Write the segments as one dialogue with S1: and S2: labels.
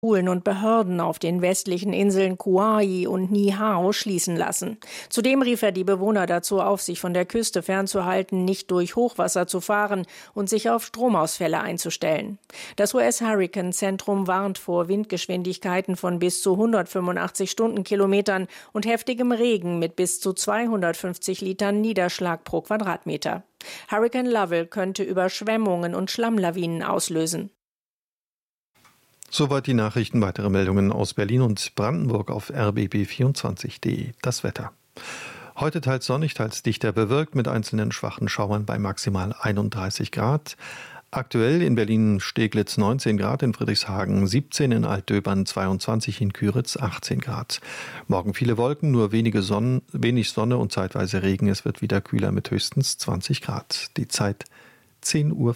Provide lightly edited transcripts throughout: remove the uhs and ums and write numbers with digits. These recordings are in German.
S1: Schulen und Behörden auf den westlichen Inseln Kauai und Niihau schließen lassen. Zudem rief er die Bewohner dazu auf, sich von der Küste fernzuhalten, nicht durch Hochwasser zu fahren und sich auf Stromausfälle einzustellen. Das US-Hurricane-Zentrum warnt vor Windgeschwindigkeiten von bis zu 185 Stundenkilometern und heftigem Regen mit bis zu 250 Litern Niederschlag pro Quadratmeter. Hurricane Lovell könnte Überschwemmungen und Schlammlawinen auslösen.
S2: Soweit die Nachrichten. Weitere Meldungen aus Berlin und Brandenburg auf rbb24.de. Das Wetter. Heute teils sonnig, teils dichter bewölkt mit einzelnen schwachen Schauern bei maximal 31 Grad. Aktuell in Berlin-Steglitz 19 Grad, in Friedrichshagen 17, in Altdöbern 22, in Küritz 18 Grad. Morgen viele Wolken, nur wenig Sonne und zeitweise Regen. Es wird wieder kühler mit höchstens 20 Grad. Die Zeit 10:05 Uhr.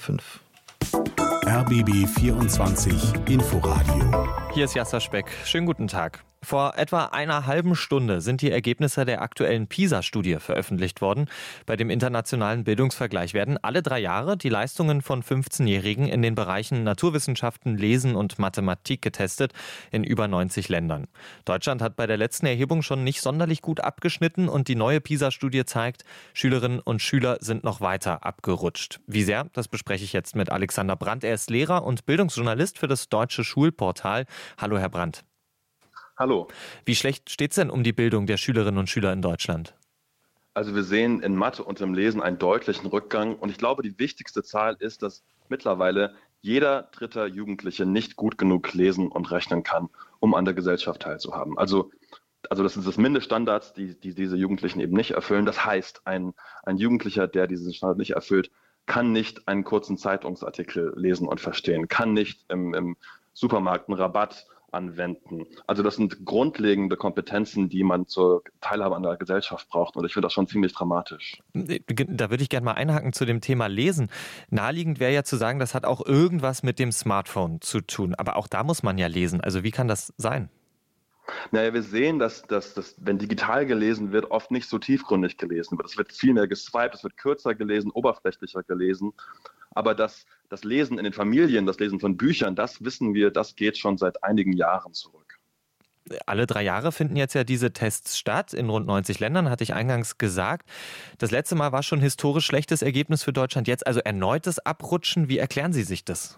S3: RBB 24 Inforadio.
S4: Hier ist Jasser Speck. Schönen guten Tag. Vor etwa einer halben Stunde sind die Ergebnisse der aktuellen PISA-Studie veröffentlicht worden. Bei dem internationalen Bildungsvergleich werden alle 3 Jahre die Leistungen von 15-Jährigen in den Bereichen Naturwissenschaften, Lesen und Mathematik getestet in über 90 Ländern. Deutschland hat bei der letzten Erhebung schon nicht sonderlich gut abgeschnitten und die neue PISA-Studie zeigt, Schülerinnen und Schüler sind noch weiter abgerutscht. Wie sehr, das bespreche ich jetzt mit Alexander Brandt. Er ist Lehrer und Bildungsjournalist für das Deutsche Schulportal. Hallo, Herr Brandt.
S5: Hallo.
S4: Wie schlecht steht es denn um die Bildung der Schülerinnen und Schüler in Deutschland?
S5: Also wir sehen in Mathe und im Lesen einen deutlichen Rückgang. Und ich glaube, die wichtigste Zahl ist, dass mittlerweile jeder dritte Jugendliche nicht gut genug lesen und rechnen kann, um an der Gesellschaft teilzuhaben. Also das sind das Mindeststandards, die diese Jugendlichen eben nicht erfüllen. Das heißt, ein Jugendlicher, der diesen Standard nicht erfüllt, kann nicht einen kurzen Zeitungsartikel lesen und verstehen, kann nicht im Supermarkt einen Rabatt anwenden. Also das sind grundlegende Kompetenzen, die man zur Teilhabe an der Gesellschaft braucht. Und ich finde das schon ziemlich dramatisch.
S4: Da würde ich gerne mal einhaken zu dem Thema Lesen. Naheliegend wäre ja zu sagen, das hat auch irgendwas mit dem Smartphone zu tun. Aber auch da muss man ja lesen. Also wie kann das sein?
S5: Naja, wir sehen, dass wenn digital gelesen wird, oft nicht so tiefgründig gelesen wird. Es wird viel mehr geswiped, es wird kürzer gelesen, oberflächlicher gelesen. Aber das Lesen in den Familien, das Lesen von Büchern, das wissen wir, das geht schon seit einigen Jahren zurück.
S4: Alle 3 Jahre finden jetzt ja diese Tests statt, in rund 90 Ländern, hatte ich eingangs gesagt. Das letzte Mal war schon historisch schlechtes Ergebnis für Deutschland, jetzt also erneutes Abrutschen. Wie erklären Sie sich das?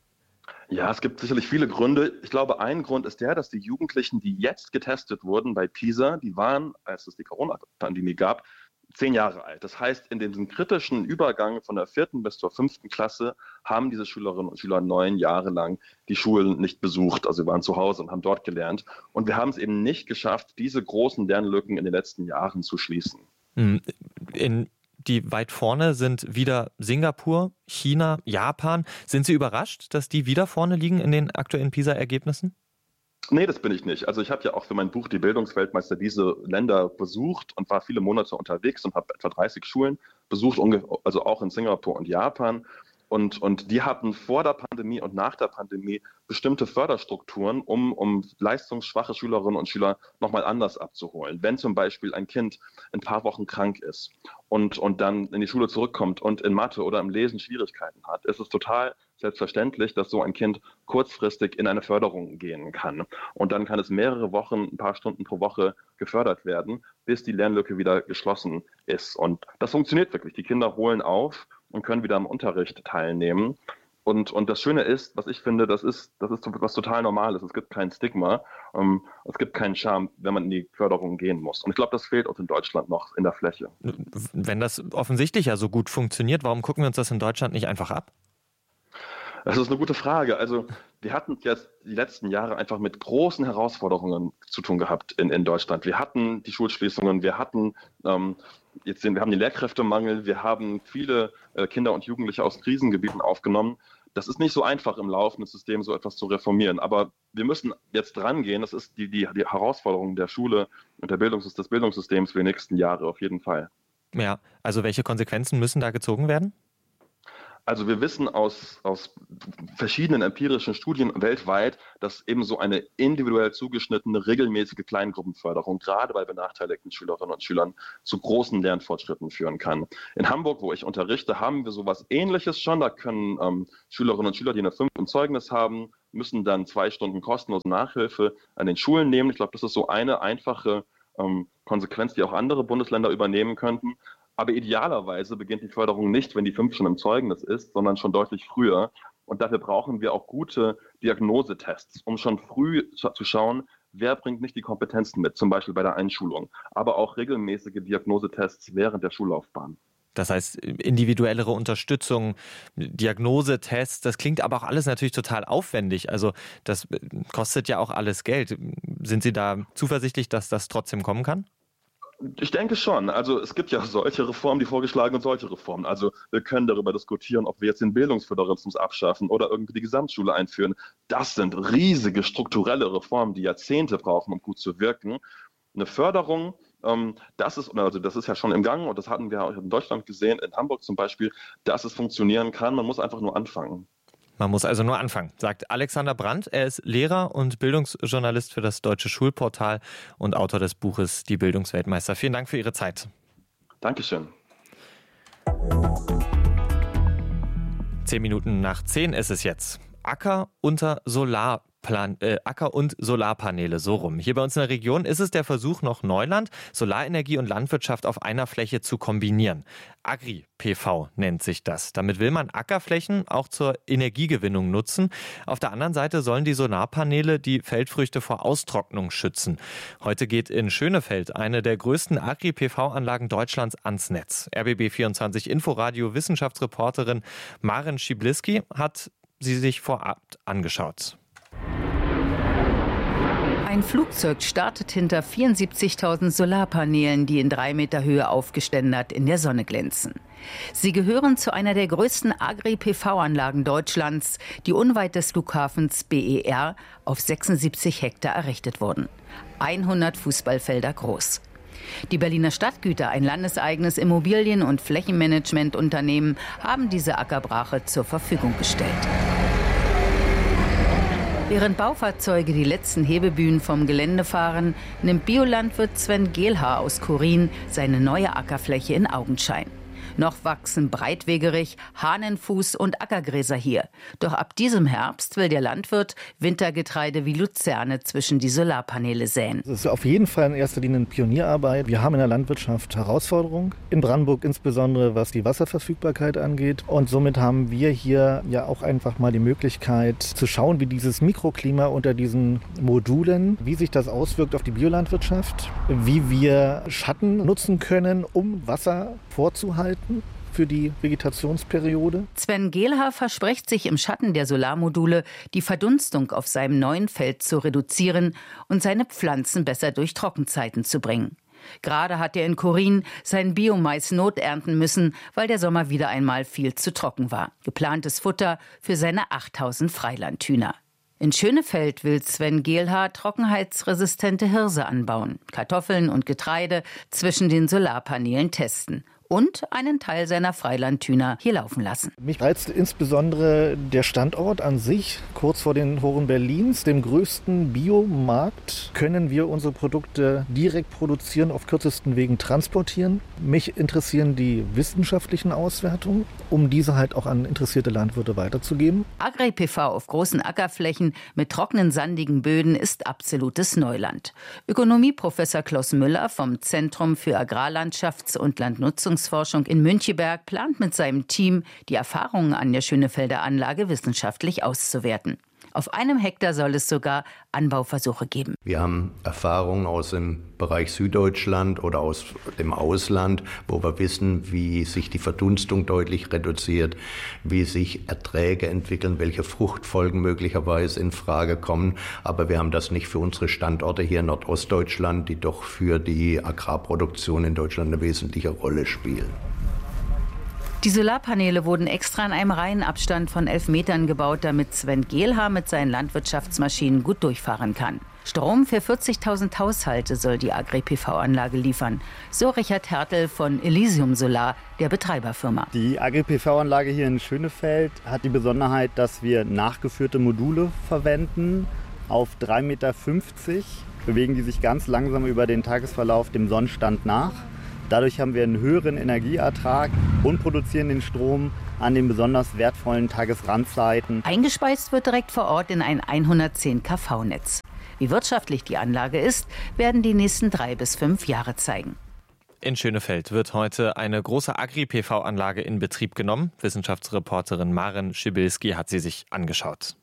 S5: Ja, es gibt sicherlich viele Gründe. Ich glaube, ein Grund ist der, dass die Jugendlichen, die jetzt getestet wurden bei PISA, die waren, als es die Corona-Pandemie gab, 10 Jahre alt. Das heißt, in diesem kritischen Übergang von der 4. bis zur 5. Klasse haben diese Schülerinnen und Schüler 9 Jahre lang die Schulen nicht besucht. Also sie waren zu Hause und haben dort gelernt. Und wir haben es eben nicht geschafft, diese großen Lernlücken in den letzten Jahren zu schließen.
S4: Die weit vorne sind wieder Singapur, China, Japan. Sind Sie überrascht, dass die wieder vorne liegen in den aktuellen PISA-Ergebnissen?
S5: Nee, das bin ich nicht. Also ich habe ja auch für mein Buch Die Bildungsweltmeister diese Länder besucht und war viele Monate unterwegs und habe etwa 30 Schulen besucht, also auch in Singapur und Japan. Und die hatten vor der Pandemie und nach der Pandemie bestimmte Förderstrukturen, um leistungsschwache Schülerinnen und Schüler nochmal anders abzuholen. Wenn zum Beispiel ein Kind ein paar Wochen krank ist und dann in die Schule zurückkommt und in Mathe oder im Lesen Schwierigkeiten hat, ist es total selbstverständlich, dass so ein Kind kurzfristig in eine Förderung gehen kann. Und dann kann es mehrere Wochen, ein paar Stunden pro Woche gefördert werden, bis die Lernlücke wieder geschlossen ist. Und das funktioniert wirklich. Die Kinder holen auf und können wieder am Unterricht teilnehmen. Und das Schöne ist, was ich finde, das ist was total Normales. Es gibt kein Stigma, es gibt keinen Charme, wenn man in die Förderung gehen muss. Und ich glaube, das fehlt uns in Deutschland noch in der Fläche.
S4: Wenn das offensichtlich ja so gut funktioniert, warum gucken wir uns das in Deutschland nicht einfach ab?
S5: Das ist eine gute Frage. Also wir hatten jetzt die letzten Jahre einfach mit großen Herausforderungen zu tun gehabt in Deutschland. Wir hatten die Schulschließungen, wir hatten wir haben den Lehrkräftemangel, wir haben viele Kinder und Jugendliche aus Krisengebieten aufgenommen. Das ist nicht so einfach im laufenden System so etwas zu reformieren, aber wir müssen jetzt dran gehen. Das ist die Herausforderung der Schule und des Bildungssystems für die nächsten Jahre auf jeden Fall.
S4: Ja, also welche Konsequenzen müssen da gezogen werden?
S5: Also wir wissen aus verschiedenen empirischen Studien weltweit, dass eben so eine individuell zugeschnittene, regelmäßige Kleingruppenförderung gerade bei benachteiligten Schülerinnen und Schülern zu großen Lernfortschritten führen kann. In Hamburg, wo ich unterrichte, haben wir sowas Ähnliches schon. Da können Schülerinnen und Schüler, die eine 5 im Zeugnis haben, müssen dann 2 Stunden kostenlose Nachhilfe an den Schulen nehmen. Ich glaube, das ist so eine einfache Konsequenz, die auch andere Bundesländer übernehmen könnten. Aber idealerweise beginnt die Förderung nicht, wenn die 5 schon im Zeugnis ist, sondern schon deutlich früher. Und dafür brauchen wir auch gute Diagnosetests, um schon früh zu schauen, wer bringt nicht die Kompetenzen mit, zum Beispiel bei der Einschulung. Aber auch regelmäßige Diagnosetests während der Schullaufbahn.
S4: Das heißt, individuellere Unterstützung, Diagnosetests, das klingt aber auch alles natürlich total aufwendig. Also das kostet ja auch alles Geld. Sind Sie da zuversichtlich, dass das trotzdem kommen kann?
S5: Ich denke schon. Also es gibt ja solche Reformen, die vorgeschlagen und solche Reformen. Also wir können darüber diskutieren, ob wir jetzt den Bildungsföderalismus abschaffen oder irgendwie die Gesamtschule einführen. Das sind riesige strukturelle Reformen, die Jahrzehnte brauchen, um gut zu wirken. Eine Förderung, das ist ja schon im Gang und das hatten wir auch in Deutschland gesehen, in Hamburg zum Beispiel, dass es funktionieren kann. Man muss einfach nur anfangen.
S4: Man muss also nur anfangen, sagt Alexander Brandt. Er ist Lehrer und Bildungsjournalist für das Deutsche Schulportal und Autor des Buches Die Bildungsweltmeister. Vielen Dank für Ihre Zeit.
S5: Dankeschön.
S4: 10 Minuten nach 10 ist es jetzt. Acker und Solarpaneele, so rum. Hier bei uns in der Region ist es der Versuch noch Neuland, Solarenergie und Landwirtschaft auf einer Fläche zu kombinieren. Agri-PV nennt sich das. Damit will man Ackerflächen auch zur Energiegewinnung nutzen. Auf der anderen Seite sollen die Solarpaneele die Feldfrüchte vor Austrocknung schützen. Heute geht in Schönefeld eine der größten Agri-PV-Anlagen Deutschlands ans Netz. RBB24 Inforadio Wissenschaftsreporterin Maren Schibliski hat sie sich vorab angeschaut.
S6: Ein Flugzeug startet hinter 74.000 Solarpaneelen, die in 3 Meter Höhe aufgeständert in der Sonne glänzen. Sie gehören zu einer der größten Agri-PV-Anlagen Deutschlands, die unweit des Flughafens BER auf 76 Hektar errichtet wurden. 100 Fußballfelder groß. Die Berliner Stadtgüter, ein landeseigenes Immobilien- und Flächenmanagementunternehmen, haben diese Ackerbrache zur Verfügung gestellt. Während Baufahrzeuge die letzten Hebebühnen vom Gelände fahren, nimmt Biolandwirt Sven Gehlhaar aus Kurin seine neue Ackerfläche in Augenschein. Noch wachsen breitwegerig Hahnenfuß und Ackergräser hier. Doch ab diesem Herbst will der Landwirt Wintergetreide wie Luzerne zwischen die Solarpaneele säen.
S7: Es ist auf jeden Fall in erster Linie eine Pionierarbeit. Wir haben in der Landwirtschaft Herausforderungen. In Brandenburg insbesondere, was die Wasserverfügbarkeit angeht. Und somit haben wir hier ja auch einfach mal die Möglichkeit zu schauen, wie dieses Mikroklima unter diesen Modulen, wie sich das auswirkt auf die Biolandwirtschaft, wie wir Schatten nutzen können, um Wasser vorzuhalten für die Vegetationsperiode.
S6: Sven Gehlhaar verspricht sich im Schatten der Solarmodule, die Verdunstung auf seinem neuen Feld zu reduzieren und seine Pflanzen besser durch Trockenzeiten zu bringen. Gerade hat er in Kurin sein Biomais noternten müssen, weil der Sommer wieder einmal viel zu trocken war. Geplantes Futter für seine 8000 Freilandhühner. In Schönefeld will Sven Gehlhaar trockenheitsresistente Hirse anbauen, Kartoffeln und Getreide zwischen den Solarpaneelen testen und einen Teil seiner Freilandhühner hier laufen lassen.
S7: Mich reizt insbesondere der Standort an sich, kurz vor den Toren Berlins, dem größten Biomarkt, können wir unsere Produkte direkt produzieren, auf kürzesten Wegen transportieren. Mich interessieren die wissenschaftlichen Auswertungen, um diese halt auch an interessierte Landwirte weiterzugeben.
S6: Agri-PV auf großen Ackerflächen mit trockenen, sandigen Böden ist absolutes Neuland. Ökonomieprofessor Klaus Müller vom Zentrum für Agrarlandschafts- und Landnutzungsforschung in Müncheberg plant mit seinem Team, die Erfahrungen an der Schönefelder Anlage wissenschaftlich auszuwerten. Auf 1 Hektar soll es sogar Anbauversuche geben.
S8: Wir haben Erfahrungen aus dem Bereich Süddeutschland oder aus dem Ausland, wo wir wissen, wie sich die Verdunstung deutlich reduziert, wie sich Erträge entwickeln, welche Fruchtfolgen möglicherweise in Frage kommen. Aber wir haben das nicht für unsere Standorte hier in Nordostdeutschland, die doch für die Agrarproduktion in Deutschland eine wesentliche Rolle spielen.
S6: Die Solarpaneele wurden extra in einem Reihenabstand von 11 Metern gebaut, damit Sven Gehlhaar mit seinen Landwirtschaftsmaschinen gut durchfahren kann. Strom für 40.000 Haushalte soll die Agri-PV-Anlage liefern. So Richard Hertel von Elysium Solar, der Betreiberfirma.
S9: Die Agri-PV-Anlage hier in Schönefeld hat die Besonderheit, dass wir nachgeführte Module verwenden. Auf 3,50 Meter bewegen die sich ganz langsam über den Tagesverlauf dem Sonnenstand nach. Dadurch haben wir einen höheren Energieertrag und produzieren den Strom an den besonders wertvollen Tagesrandzeiten.
S6: Eingespeist wird direkt vor Ort in ein 110 kV-Netz. Wie wirtschaftlich die Anlage ist, werden die nächsten 3 bis 5 Jahre zeigen.
S4: In Schönefeld wird heute eine große Agri-PV-Anlage in Betrieb genommen. Wissenschaftsreporterin Maren Schibilski hat sie sich angeschaut.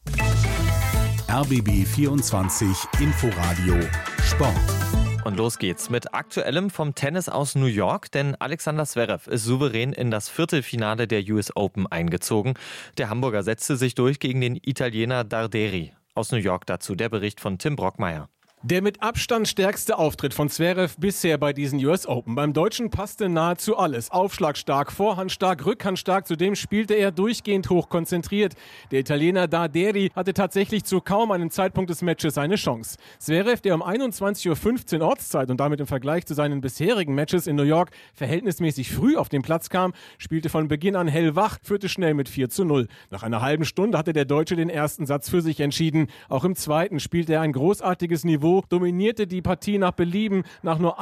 S3: RBB 24 Inforadio Sport.
S4: Und los geht's mit Aktuellem vom Tennis aus New York, denn Alexander Zverev ist souverän in das Viertelfinale der US Open eingezogen. Der Hamburger setzte sich durch gegen den Italiener Darderi. Aus New York dazu der Bericht von Tim Brockmeier.
S10: Der mit Abstand stärkste Auftritt von Zverev bisher bei diesen US Open. Beim Deutschen passte nahezu alles. Aufschlagstark, vorhandstark, rückhandstark. Zudem spielte er durchgehend hoch konzentriert. Der Italiener Darderi hatte tatsächlich zu kaum einem Zeitpunkt des Matches eine Chance. Zverev, der um 21:15 Uhr Ortszeit und damit im Vergleich zu seinen bisherigen Matches in New York verhältnismäßig früh auf den Platz kam, spielte von Beginn an hellwach, führte schnell mit 4:0. Nach einer halben Stunde hatte der Deutsche den ersten Satz für sich entschieden. Auch im zweiten spielte er ein großartiges Niveau, dominierte die Partie nach Belieben. Nach nur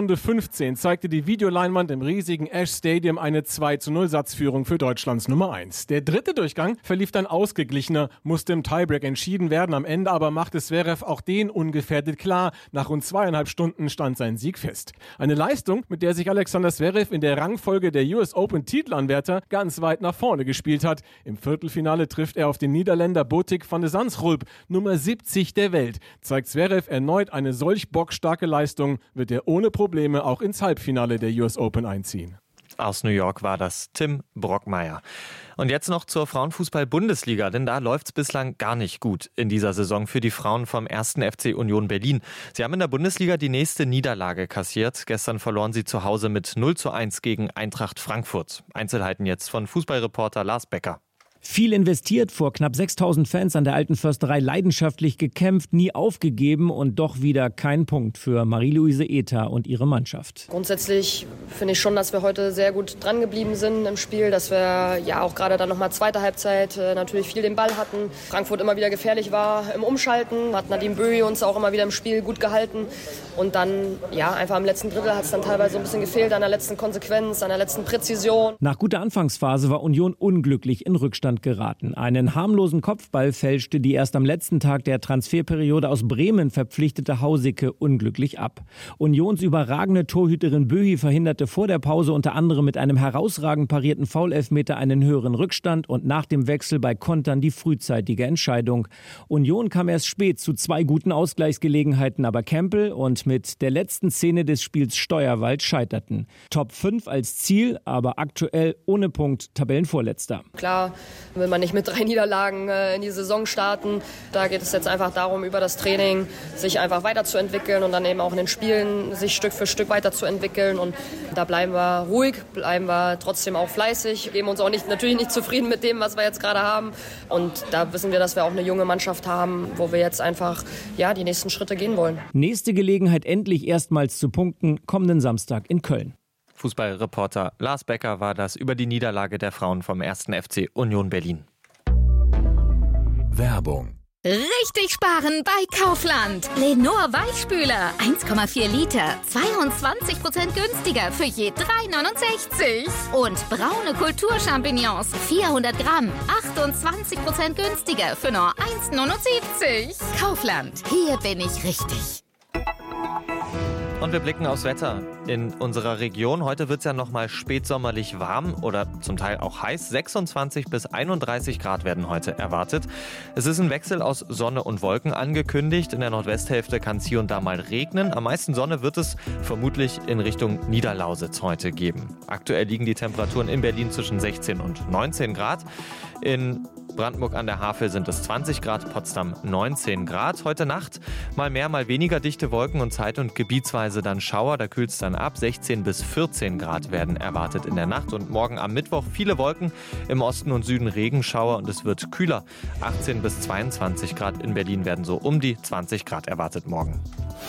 S10: 1:15 zeigte die Videoleinwand im riesigen Ash Stadium eine 2:0 Satzführung für Deutschlands Nummer 1. Der dritte Durchgang verlief dann ausgeglichener, musste im Tiebreak entschieden werden. Am Ende aber machte Zverev auch den ungefährdet klar. Nach rund 2,5 Stunden stand sein Sieg fest. Eine Leistung, mit der sich Alexander Zverev in der Rangfolge der US Open Titelanwärter ganz weit nach vorne gespielt hat. Im Viertelfinale trifft er auf den Niederländer Botik van de Zandschulp, Nummer 70 der Welt. Zeigt Zverev erneut eine solch bockstarke Leistung, wird er ohne Probleme auch ins Halbfinale der US Open einziehen.
S4: Aus New York war das Tim Brockmeier. Und jetzt noch zur Frauenfußball-Bundesliga, denn da läuft es bislang gar nicht gut in dieser Saison für die Frauen vom 1. FC Union Berlin. Sie haben in der Bundesliga die nächste Niederlage kassiert. Gestern verloren sie zu Hause mit 0:1 gegen Eintracht Frankfurt. Einzelheiten jetzt von Fußballreporter Lars Becker.
S11: Viel investiert, vor knapp 6.000 Fans an der Alten Försterei leidenschaftlich gekämpft, nie aufgegeben und doch wieder kein Punkt für Marie-Louise Ether und ihre Mannschaft.
S12: Grundsätzlich finde ich schon, dass wir heute sehr gut dran geblieben sind im Spiel, dass wir ja auch gerade dann nochmal zweite Halbzeit natürlich viel den Ball hatten. Frankfurt immer wieder gefährlich war im Umschalten, hat Nadine Böhi uns auch immer wieder im Spiel gut gehalten und dann ja einfach im letzten Drittel hat es dann teilweise so ein bisschen gefehlt an der letzten Konsequenz, an der letzten Präzision.
S11: Nach guter Anfangsphase war Union unglücklich in Rückstand geraten. Einen harmlosen Kopfball fälschte die erst am letzten Tag der Transferperiode aus Bremen verpflichtete Hausicke unglücklich ab. Unions überragende Torhüterin Böhi verhinderte vor der Pause unter anderem mit einem herausragend parierten Foul-Elfmeter einen höheren Rückstand und nach dem Wechsel bei Kontern die frühzeitige Entscheidung. Union kam erst spät zu 2 guten Ausgleichsgelegenheiten, aber Kempel und mit der letzten Szene des Spiels Steuerwald scheiterten. Top 5 als Ziel, aber aktuell ohne Punkt Tabellenvorletzter.
S12: Klar will man nicht mit 3 Niederlagen in die Saison starten. Da geht es jetzt einfach darum, über das Training sich einfach weiterzuentwickeln und dann eben auch in den Spielen sich Stück für Stück weiterzuentwickeln. Und da bleiben wir ruhig, bleiben wir trotzdem auch fleißig, geben uns auch natürlich nicht zufrieden mit dem, was wir jetzt gerade haben. Und da wissen wir, dass wir auch eine junge Mannschaft haben, wo wir jetzt einfach die nächsten Schritte gehen wollen.
S11: Nächste Gelegenheit, endlich erstmals zu punkten, kommenden Samstag in Köln.
S4: Fußballreporter Lars Becker war das über die Niederlage der Frauen vom 1. FC Union Berlin.
S3: Werbung.
S13: Richtig sparen bei Kaufland. Lenor Weichspüler 1,4 Liter, 22% günstiger für je 3,69. Und braune Kulturchampignons 400 Gramm, 28% günstiger für nur 1,79. Kaufland, hier bin ich richtig.
S4: Und wir blicken aufs Wetter in unserer Region. Heute wird es ja nochmal spätsommerlich warm oder zum Teil auch heiß. 26 bis 31 Grad werden heute erwartet. Es ist ein Wechsel aus Sonne und Wolken angekündigt. In der Nordwesthälfte kann es hier und da mal regnen. Am meisten Sonne wird es vermutlich in Richtung Niederlausitz heute geben. Aktuell liegen die Temperaturen in Berlin zwischen 16 und 19 Grad. In Brandenburg an der Havel sind es 20 Grad, Potsdam 19 Grad. Heute Nacht mal mehr, mal weniger dichte Wolken und zeit- und gebietsweise dann Schauer. Da kühlt es dann ab. 16 bis 14 Grad werden erwartet in der Nacht. Und morgen am Mittwoch viele Wolken, im Osten und Süden Regenschauer und es wird kühler. 18 bis 22 Grad in Berlin werden so um die 20 Grad erwartet morgen.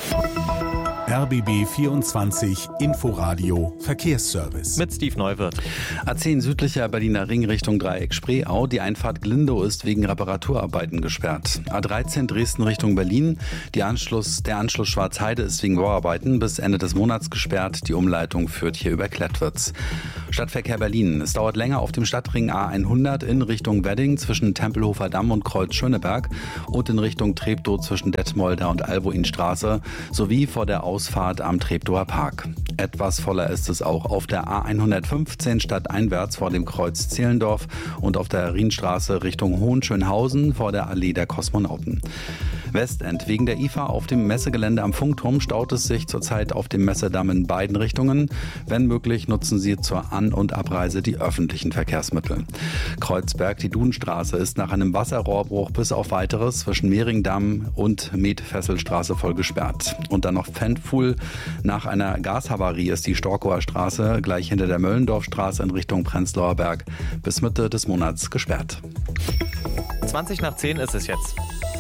S3: RBB 24 Inforadio Verkehrsservice.
S4: Mit Steve Neuwirth.
S14: A10 südlicher Berliner Ring Richtung Dreieck Spreeau. Die Einfahrt Glindow ist wegen Reparaturarbeiten gesperrt. A13 Dresden Richtung Berlin. Der Anschluss Schwarzheide ist wegen Bauarbeiten bis Ende des Monats gesperrt. Die Umleitung führt hier über Klettwitz. Stadtverkehr Berlin. Es dauert länger auf dem Stadtring A100 in Richtung Wedding zwischen Tempelhofer Damm und Kreuz Schöneberg und in Richtung Treptow zwischen Detmolder und Albuinstraße sowie vor der Ausfahrt am Treptower Park. Etwas voller ist es auch auf der A115 stadteinwärts vor dem Kreuz Zehlendorf und auf der Rienstraße Richtung Hohenschönhausen vor der Allee der Kosmonauten. Westend. Wegen der IFA auf dem Messegelände am Funkturm staut es sich zurzeit auf dem Messedamm in beiden Richtungen. Wenn möglich, nutzen Sie zur An- und Abreise die öffentlichen Verkehrsmittel. Kreuzberg, die Dudenstraße ist nach einem Wasserrohrbruch bis auf Weiteres zwischen Mehringdamm und Metfesselstraße voll gesperrt. Und dann noch Pfändpfuhl. Nach einer Gashavarie ist die Storkower Straße gleich hinter der Möllendorfstraße in Richtung Prenzlauer Berg bis Mitte des Monats gesperrt.
S4: 20 nach 10 ist es jetzt.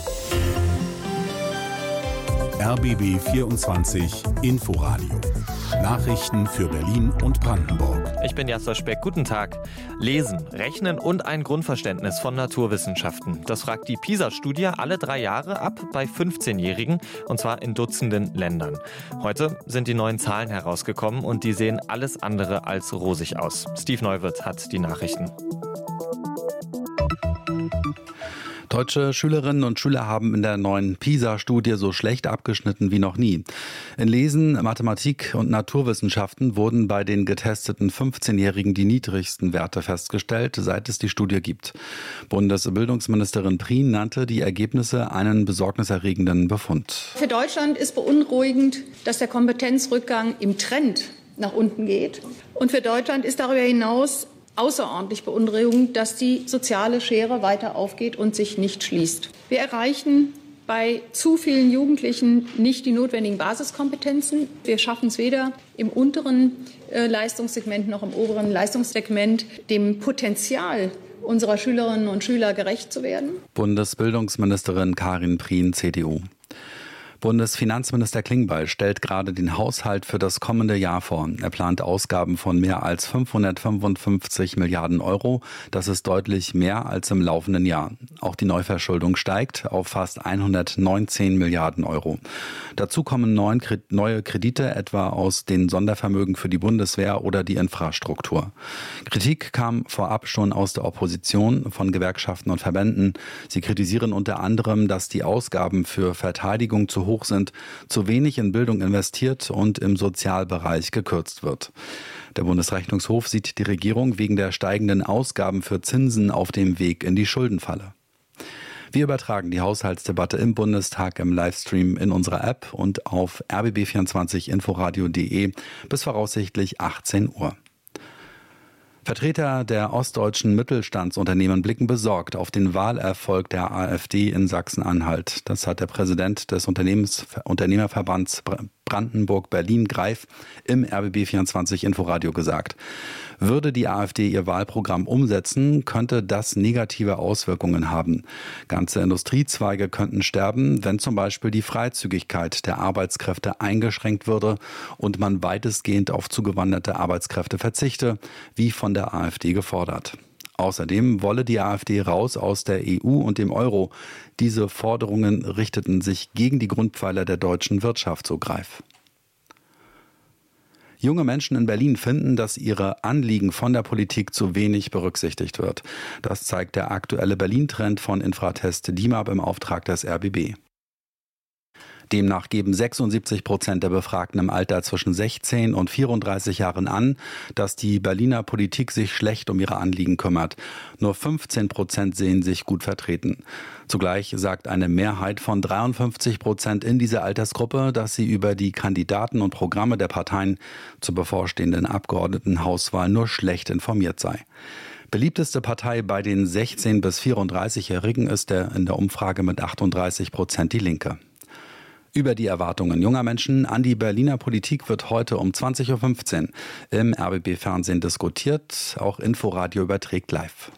S3: RBB 24 Inforadio. Nachrichten für Berlin und Brandenburg.
S4: Ich bin Jasper Speck. Guten Tag. Lesen, Rechnen und ein Grundverständnis von Naturwissenschaften. Das fragt die PISA-Studie alle 3 Jahre ab bei 15-Jährigen, und zwar in Dutzenden Ländern. Heute sind die neuen Zahlen herausgekommen und die sehen alles andere als rosig aus. Steve Neuwirth hat die Nachrichten.
S14: Deutsche Schülerinnen und Schüler haben in der neuen PISA-Studie so schlecht abgeschnitten wie noch nie. In Lesen, Mathematik und Naturwissenschaften wurden bei den getesteten 15-Jährigen die niedrigsten Werte festgestellt, seit es die Studie gibt. Bundesbildungsministerin Prien nannte die Ergebnisse einen besorgniserregenden Befund.
S15: Für Deutschland ist beunruhigend, dass der Kompetenzrückgang im Trend nach unten geht. Und für Deutschland ist darüber hinaus außerordentlich beunruhigend, dass die soziale Schere weiter aufgeht und sich nicht schließt. Wir erreichen bei zu vielen Jugendlichen nicht die notwendigen Basiskompetenzen. Wir schaffen es weder im unteren Leistungssegment noch im oberen Leistungssegment, dem Potenzial unserer Schülerinnen und Schüler gerecht zu werden.
S14: Bundesbildungsministerin Karin Prien, CDU. Bundesfinanzminister Klingbeil stellt gerade den Haushalt für das kommende Jahr vor. Er plant Ausgaben von mehr als 555 Milliarden Euro. Das ist deutlich mehr als im laufenden Jahr. Auch die Neuverschuldung steigt auf fast 119 Milliarden Euro. Dazu kommen neue Kredite, etwa aus den Sondervermögen für die Bundeswehr oder die Infrastruktur. Kritik kam vorab schon aus der Opposition, von Gewerkschaften und Verbänden. Sie kritisieren unter anderem, dass die Ausgaben für Verteidigung zu hoch sind, zu wenig in Bildung investiert und im Sozialbereich gekürzt wird. Der Bundesrechnungshof sieht die Regierung wegen der steigenden Ausgaben für Zinsen auf dem Weg in die Schuldenfalle. Wir übertragen die Haushaltsdebatte im Bundestag im Livestream in unserer App und auf rbb24inforadio.de bis voraussichtlich 18 Uhr. Vertreter der ostdeutschen Mittelstandsunternehmen blicken besorgt auf den Wahlerfolg der AfD in Sachsen-Anhalt. Das hat der Präsident des Unternehmerverbands Brandenburg-Berlin Greif im RBB24 Inforadio gesagt. Würde die AfD ihr Wahlprogramm umsetzen, könnte das negative Auswirkungen haben. Ganze Industriezweige könnten sterben, wenn zum Beispiel die Freizügigkeit der Arbeitskräfte eingeschränkt würde und man weitestgehend auf zugewanderte Arbeitskräfte verzichte, wie von der AfD gefordert. Außerdem wolle die AfD raus aus der EU und dem Euro. Diese Forderungen richteten sich gegen die Grundpfeiler der deutschen Wirtschaft, so Greif. Junge Menschen in Berlin finden, dass ihre Anliegen von der Politik zu wenig berücksichtigt wird. Das zeigt der aktuelle Berlin-Trend von Infratest DIMAP im Auftrag des RBB. Demnach geben 76% der Befragten im Alter zwischen 16 und 34 Jahren an, dass die Berliner Politik sich schlecht um ihre Anliegen kümmert. Nur 15% sehen sich gut vertreten. Zugleich sagt eine Mehrheit von 53% in dieser Altersgruppe, dass sie über die Kandidaten und Programme der Parteien zur bevorstehenden Abgeordnetenhauswahl nur schlecht informiert sei. Beliebteste Partei bei den 16- bis 34-Jährigen ist in der Umfrage mit 38% die Linke. Über die Erwartungen junger Menschen an die Berliner Politik wird heute um 20.15 Uhr im RBB-Fernsehen diskutiert. Auch Inforadio überträgt live.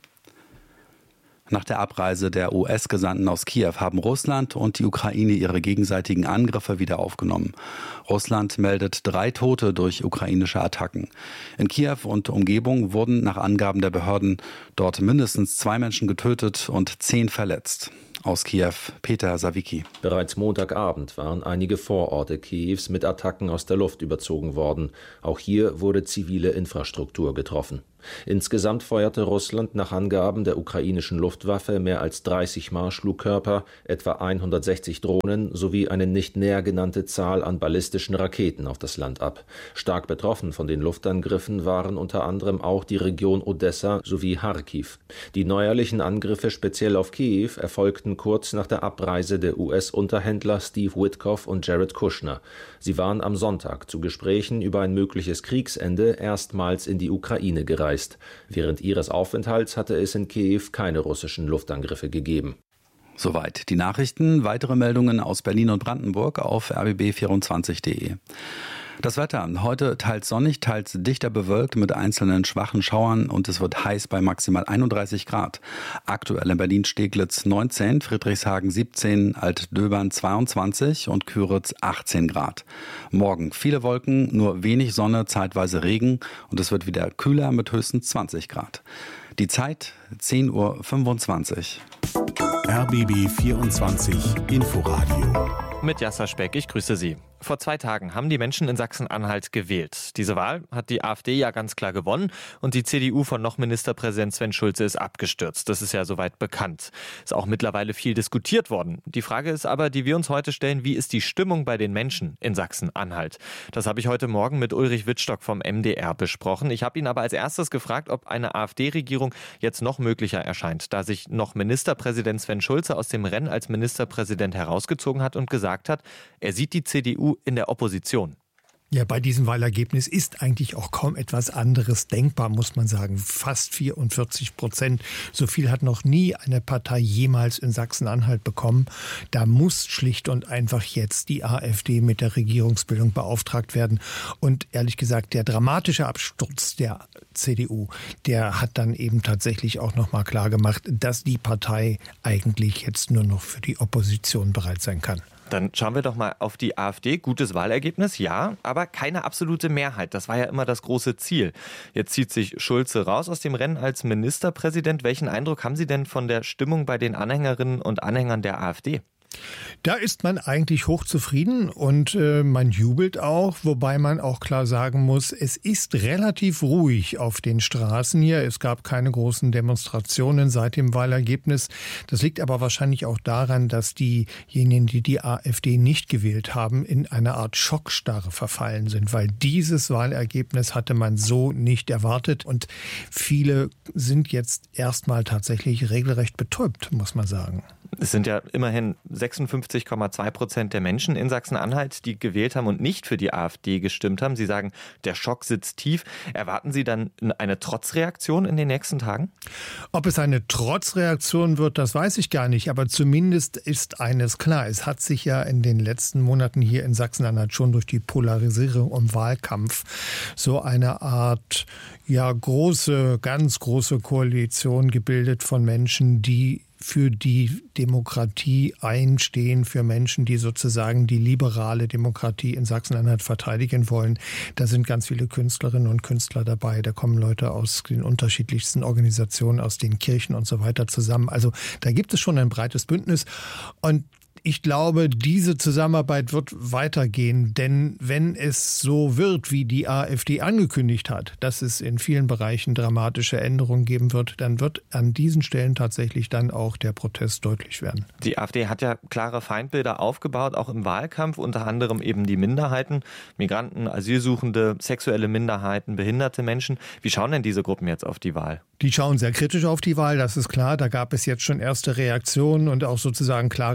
S14: Nach der Abreise der US-Gesandten aus Kiew haben Russland und die Ukraine ihre gegenseitigen Angriffe wieder aufgenommen. Russland meldet 3 Tote durch ukrainische Attacken. In Kiew und Umgebung wurden nach Angaben der Behörden dort mindestens 2 Menschen getötet und 10 verletzt. Aus Kiew, Peter Sawicki.
S16: Bereits Montagabend waren einige Vororte Kiews mit Attacken aus der Luft überzogen worden. Auch hier wurde zivile Infrastruktur getroffen. Insgesamt feuerte Russland nach Angaben der ukrainischen Luftwaffe mehr als 30 Marschflugkörper, etwa 160 Drohnen sowie eine nicht näher genannte Zahl an ballistischen Raketen auf das Land ab. Stark betroffen von den Luftangriffen waren unter anderem auch die Region Odessa sowie Charkiw. Die neuerlichen Angriffe speziell auf Kiew erfolgten kurz nach der Abreise der US-Unterhändler Steve Witkoff und Jared Kushner. Sie waren am Sonntag zu Gesprächen über ein mögliches Kriegsende erstmals in die Ukraine gereist. Während ihres Aufenthalts hatte es in Kiew keine russischen Luftangriffe gegeben.
S14: Soweit die Nachrichten. Weitere Meldungen aus Berlin und Brandenburg auf rbb24.de. Das Wetter heute teils sonnig, teils dichter bewölkt mit einzelnen schwachen Schauern und es wird heiß bei maximal 31 Grad. Aktuell in Berlin-Steglitz 19, Friedrichshagen 17, Altdöbern 22 und Küritz 18 Grad. Morgen viele Wolken, nur wenig Sonne, zeitweise Regen und es wird wieder kühler mit höchstens 20 Grad. Die Zeit 10.25 Uhr.
S3: RBB 24 Inforadio.
S4: Mit Jasser Speck, ich grüße Sie. Vor 2 Tagen haben die Menschen in Sachsen-Anhalt gewählt. Diese Wahl hat die AfD ja ganz klar gewonnen und die CDU von noch Ministerpräsident Sven Schulze ist abgestürzt. Das ist ja soweit bekannt. Ist auch mittlerweile viel diskutiert worden. Die Frage ist aber, die wir uns heute stellen, wie ist die Stimmung bei den Menschen in Sachsen-Anhalt? Das habe ich heute Morgen mit Ulrich Wittstock vom MDR besprochen. Ich habe ihn aber als erstes gefragt, ob eine AfD-Regierung jetzt noch möglicher erscheint, da sich noch Ministerpräsident Sven Schulze aus dem Rennen als Ministerpräsident herausgezogen hat und gesagt hat, er sieht die CDU in der Opposition.
S17: Ja, bei diesem Wahlergebnis ist eigentlich auch kaum etwas anderes denkbar, muss man sagen. Fast 44%. So viel hat noch nie eine Partei jemals in Sachsen-Anhalt bekommen. Da muss schlicht und einfach jetzt die AfD mit der Regierungsbildung beauftragt werden. Und ehrlich gesagt, der dramatische Absturz der CDU, der hat dann eben tatsächlich auch noch mal klar gemacht, dass die Partei eigentlich jetzt nur noch für die Opposition bereit sein kann.
S4: Dann schauen wir doch mal auf die AfD. Gutes Wahlergebnis, ja, aber keine absolute Mehrheit. Das war ja immer das große Ziel. Jetzt zieht sich Schulze raus aus dem Rennen als Ministerpräsident. Welchen Eindruck haben Sie denn von der Stimmung bei den Anhängerinnen und Anhängern der AfD?
S17: Da ist man eigentlich hochzufrieden und man jubelt auch, wobei man auch klar sagen muss, es ist relativ ruhig auf den Straßen hier. Es gab keine großen Demonstrationen seit dem Wahlergebnis. Das liegt aber wahrscheinlich auch daran, dass diejenigen, die die AfD nicht gewählt haben, in eine Art Schockstarre verfallen sind, weil dieses Wahlergebnis hatte man so nicht erwartet und viele sind jetzt erstmal tatsächlich regelrecht betäubt, muss man sagen.
S4: Es sind ja immerhin 56,2% der Menschen in Sachsen-Anhalt, die gewählt haben und nicht für die AfD gestimmt haben. Sie sagen, der Schock sitzt tief. Erwarten Sie dann eine Trotzreaktion in den nächsten Tagen?
S17: Ob es eine Trotzreaktion wird, das weiß ich gar nicht. Aber zumindest ist eines klar. Es hat sich ja in den letzten Monaten hier in Sachsen-Anhalt schon durch die Polarisierung im Wahlkampf so eine Art, ja, ganz große Koalition gebildet von Menschen, die für die Demokratie einstehen, für Menschen, die sozusagen die liberale Demokratie in Sachsen-Anhalt verteidigen wollen. Da sind ganz viele Künstlerinnen und Künstler dabei. Da kommen Leute aus den unterschiedlichsten Organisationen, aus den Kirchen und so weiter zusammen. Also da gibt es schon ein breites Bündnis. Und ich glaube, diese Zusammenarbeit wird weitergehen, denn wenn es so wird, wie die AfD angekündigt hat, dass es in vielen Bereichen dramatische Änderungen geben wird, dann wird an diesen Stellen tatsächlich dann auch der Protest deutlich werden.
S4: Die AfD hat ja klare Feindbilder aufgebaut, auch im Wahlkampf, unter anderem eben die Minderheiten, Migranten, Asylsuchende, sexuelle Minderheiten, behinderte Menschen. Wie schauen denn diese Gruppen jetzt auf die Wahl?
S17: Die schauen sehr kritisch auf die Wahl, das ist klar. Da gab es jetzt schon erste Reaktionen und auch sozusagen klare Aufrufe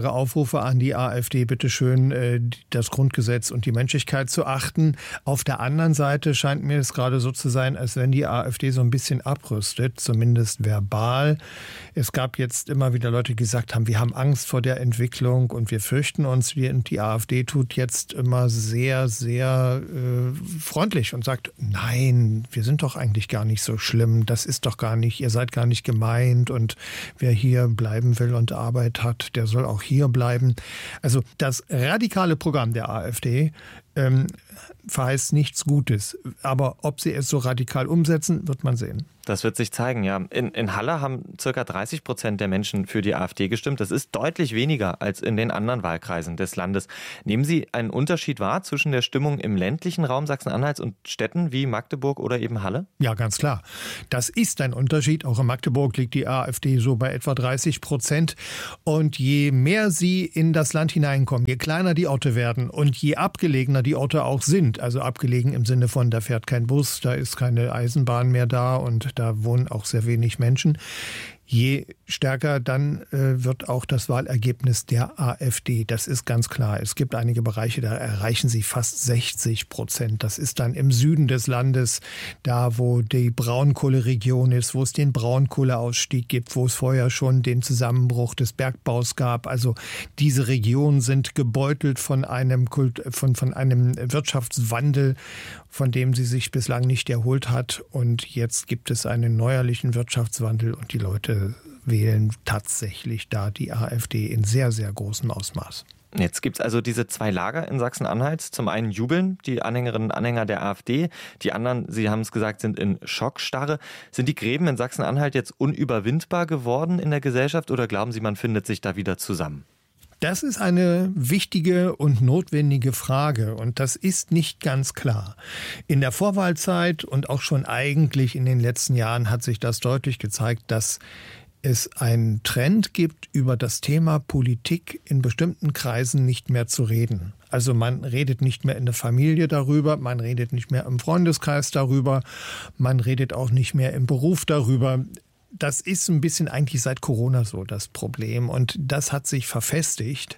S17: Aufrufe an die AfD, bitteschön, das Grundgesetz und die Menschlichkeit zu achten. Auf der anderen Seite scheint mir es gerade so zu sein, als wenn die AfD so ein bisschen abrüstet, zumindest verbal. Es gab jetzt immer wieder Leute, die gesagt haben, wir haben Angst vor der Entwicklung und wir fürchten uns. Und die AfD tut jetzt immer sehr, sehr freundlich und sagt, nein, wir sind doch eigentlich gar nicht so schlimm. Das ist doch gar nicht, ihr seid gar nicht gemeint. Und wer hier bleiben will und Arbeit hat, der soll auch hier bleiben. Also das radikale Programm der AfD verheißt nichts Gutes. Aber ob sie es so radikal umsetzen, wird man sehen.
S4: Das wird sich zeigen, ja. In Halle haben ca. 30% der Menschen für die AfD gestimmt. Das ist deutlich weniger als in den anderen Wahlkreisen des Landes. Nehmen Sie einen Unterschied wahr zwischen der Stimmung im ländlichen Raum Sachsen-Anhalts und Städten wie Magdeburg oder eben Halle?
S17: Ja, ganz klar. Das ist ein Unterschied. Auch in Magdeburg liegt die AfD so bei etwa 30%. Und je mehr sie in das Land hineinkommen, je kleiner die Orte werden und je abgelegener die Orte auch sind, also abgelegen im Sinne von, da fährt kein Bus, da ist keine Eisenbahn mehr da und da wohnen auch sehr wenig Menschen. Je stärker dann wird auch das Wahlergebnis der AfD. Das ist ganz klar. Es gibt einige Bereiche, da erreichen sie fast 60%. Das ist dann im Süden des Landes, da wo die Braunkohleregion ist, wo es den Braunkohleausstieg gibt, wo es vorher schon den Zusammenbruch des Bergbaus gab. Also diese Regionen sind gebeutelt von einem Wirtschaftswandel, von dem sie sich bislang nicht erholt hat. Und jetzt gibt es einen neuerlichen Wirtschaftswandel und die Leute wählen tatsächlich da die AfD in sehr, sehr großem Ausmaß.
S4: Jetzt gibt es also diese zwei Lager in Sachsen-Anhalt. Zum einen jubeln die Anhängerinnen und Anhänger der AfD. Die anderen, Sie haben es gesagt, sind in Schockstarre. Sind die Gräben in Sachsen-Anhalt jetzt unüberwindbar geworden in der Gesellschaft oder glauben Sie, man findet sich da wieder zusammen?
S17: Das ist eine wichtige und notwendige Frage und das ist nicht ganz klar. In der Vorwahlzeit und auch schon eigentlich in den letzten Jahren hat sich das deutlich gezeigt, dass es einen Trend gibt, über das Thema Politik in bestimmten Kreisen nicht mehr zu reden. Also man redet nicht mehr in der Familie darüber, man redet nicht mehr im Freundeskreis darüber, man redet auch nicht mehr im Beruf darüber. Das ist ein bisschen eigentlich seit Corona so das Problem und das hat sich verfestigt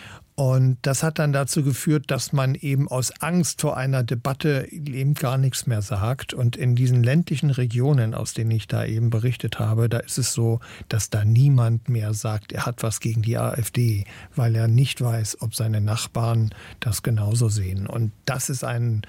S17: und das hat dann dazu geführt, dass man eben aus Angst vor einer Debatte eben gar nichts mehr sagt und in diesen ländlichen Regionen, aus denen ich da eben berichtet habe, da ist es so, dass da niemand mehr sagt, er hat was gegen die AfD, weil er nicht weiß, ob seine Nachbarn das genauso sehen und das ist ein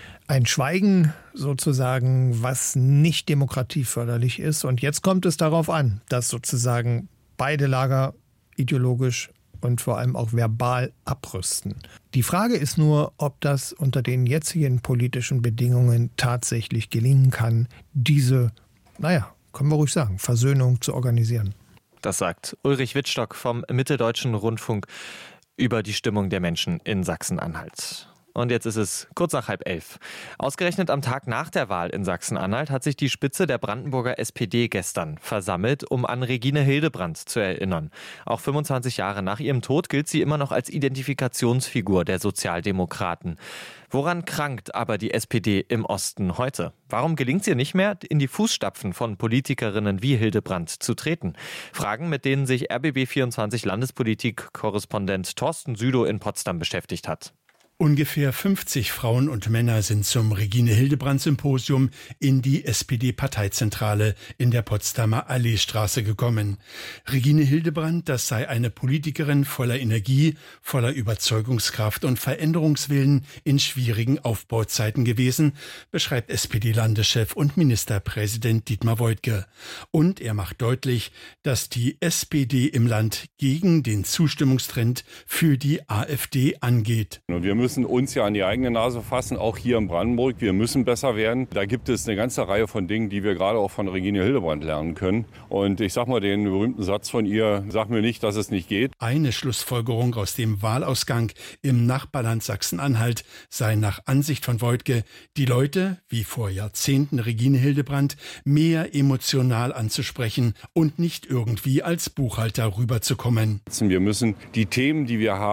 S17: Schweigen sozusagen, was nicht demokratieförderlich ist. Und jetzt kommt es darauf an, dass sozusagen beide Lager ideologisch und vor allem auch verbal abrüsten. Die Frage ist nur, ob das unter den jetzigen politischen Bedingungen tatsächlich gelingen kann, diese, können wir ruhig sagen, Versöhnung zu organisieren.
S4: Das sagt Ulrich Wittstock vom Mitteldeutschen Rundfunk über die Stimmung der Menschen in Sachsen-Anhalt. Und jetzt ist es kurz nach 10:30. Ausgerechnet am Tag nach der Wahl in Sachsen-Anhalt hat sich die Spitze der Brandenburger SPD gestern versammelt, um an Regine Hildebrandt zu erinnern. Auch 25 Jahre nach ihrem Tod gilt sie immer noch als Identifikationsfigur der Sozialdemokraten. Woran krankt aber die SPD im Osten heute? Warum gelingt es ihr nicht mehr, in die Fußstapfen von Politikerinnen wie Hildebrandt zu treten? Fragen, mit denen sich RBB24 Landespolitik-Korrespondent Thorsten Südow in Potsdam beschäftigt hat.
S18: Ungefähr 50 Frauen und Männer sind zum Regine-Hildebrandt-Symposium in die SPD-Parteizentrale in der Potsdamer Alleestraße gekommen. Regine Hildebrandt, das sei eine Politikerin voller Energie, voller Überzeugungskraft und Veränderungswillen in schwierigen Aufbauzeiten gewesen, beschreibt SPD-Landeschef und Ministerpräsident Dietmar Woidke. Und er macht deutlich, dass die SPD im Land gegen den Zustimmungstrend für die AfD angeht.
S19: Und wir müssen uns ja an die eigene Nase fassen, auch hier in Brandenburg. Wir müssen besser werden. Da gibt es eine ganze Reihe von Dingen, die wir gerade auch von Regine Hildebrandt lernen können. Und ich sag mal den berühmten Satz von ihr, sag mir nicht, dass es nicht geht.
S18: Eine Schlussfolgerung aus dem Wahlausgang im Nachbarland Sachsen-Anhalt sei nach Ansicht von Woidke, die Leute, wie vor Jahrzehnten Regine Hildebrandt, mehr emotional anzusprechen und nicht irgendwie als Buchhalter rüberzukommen.
S19: Wir müssen die Themen, die wir haben,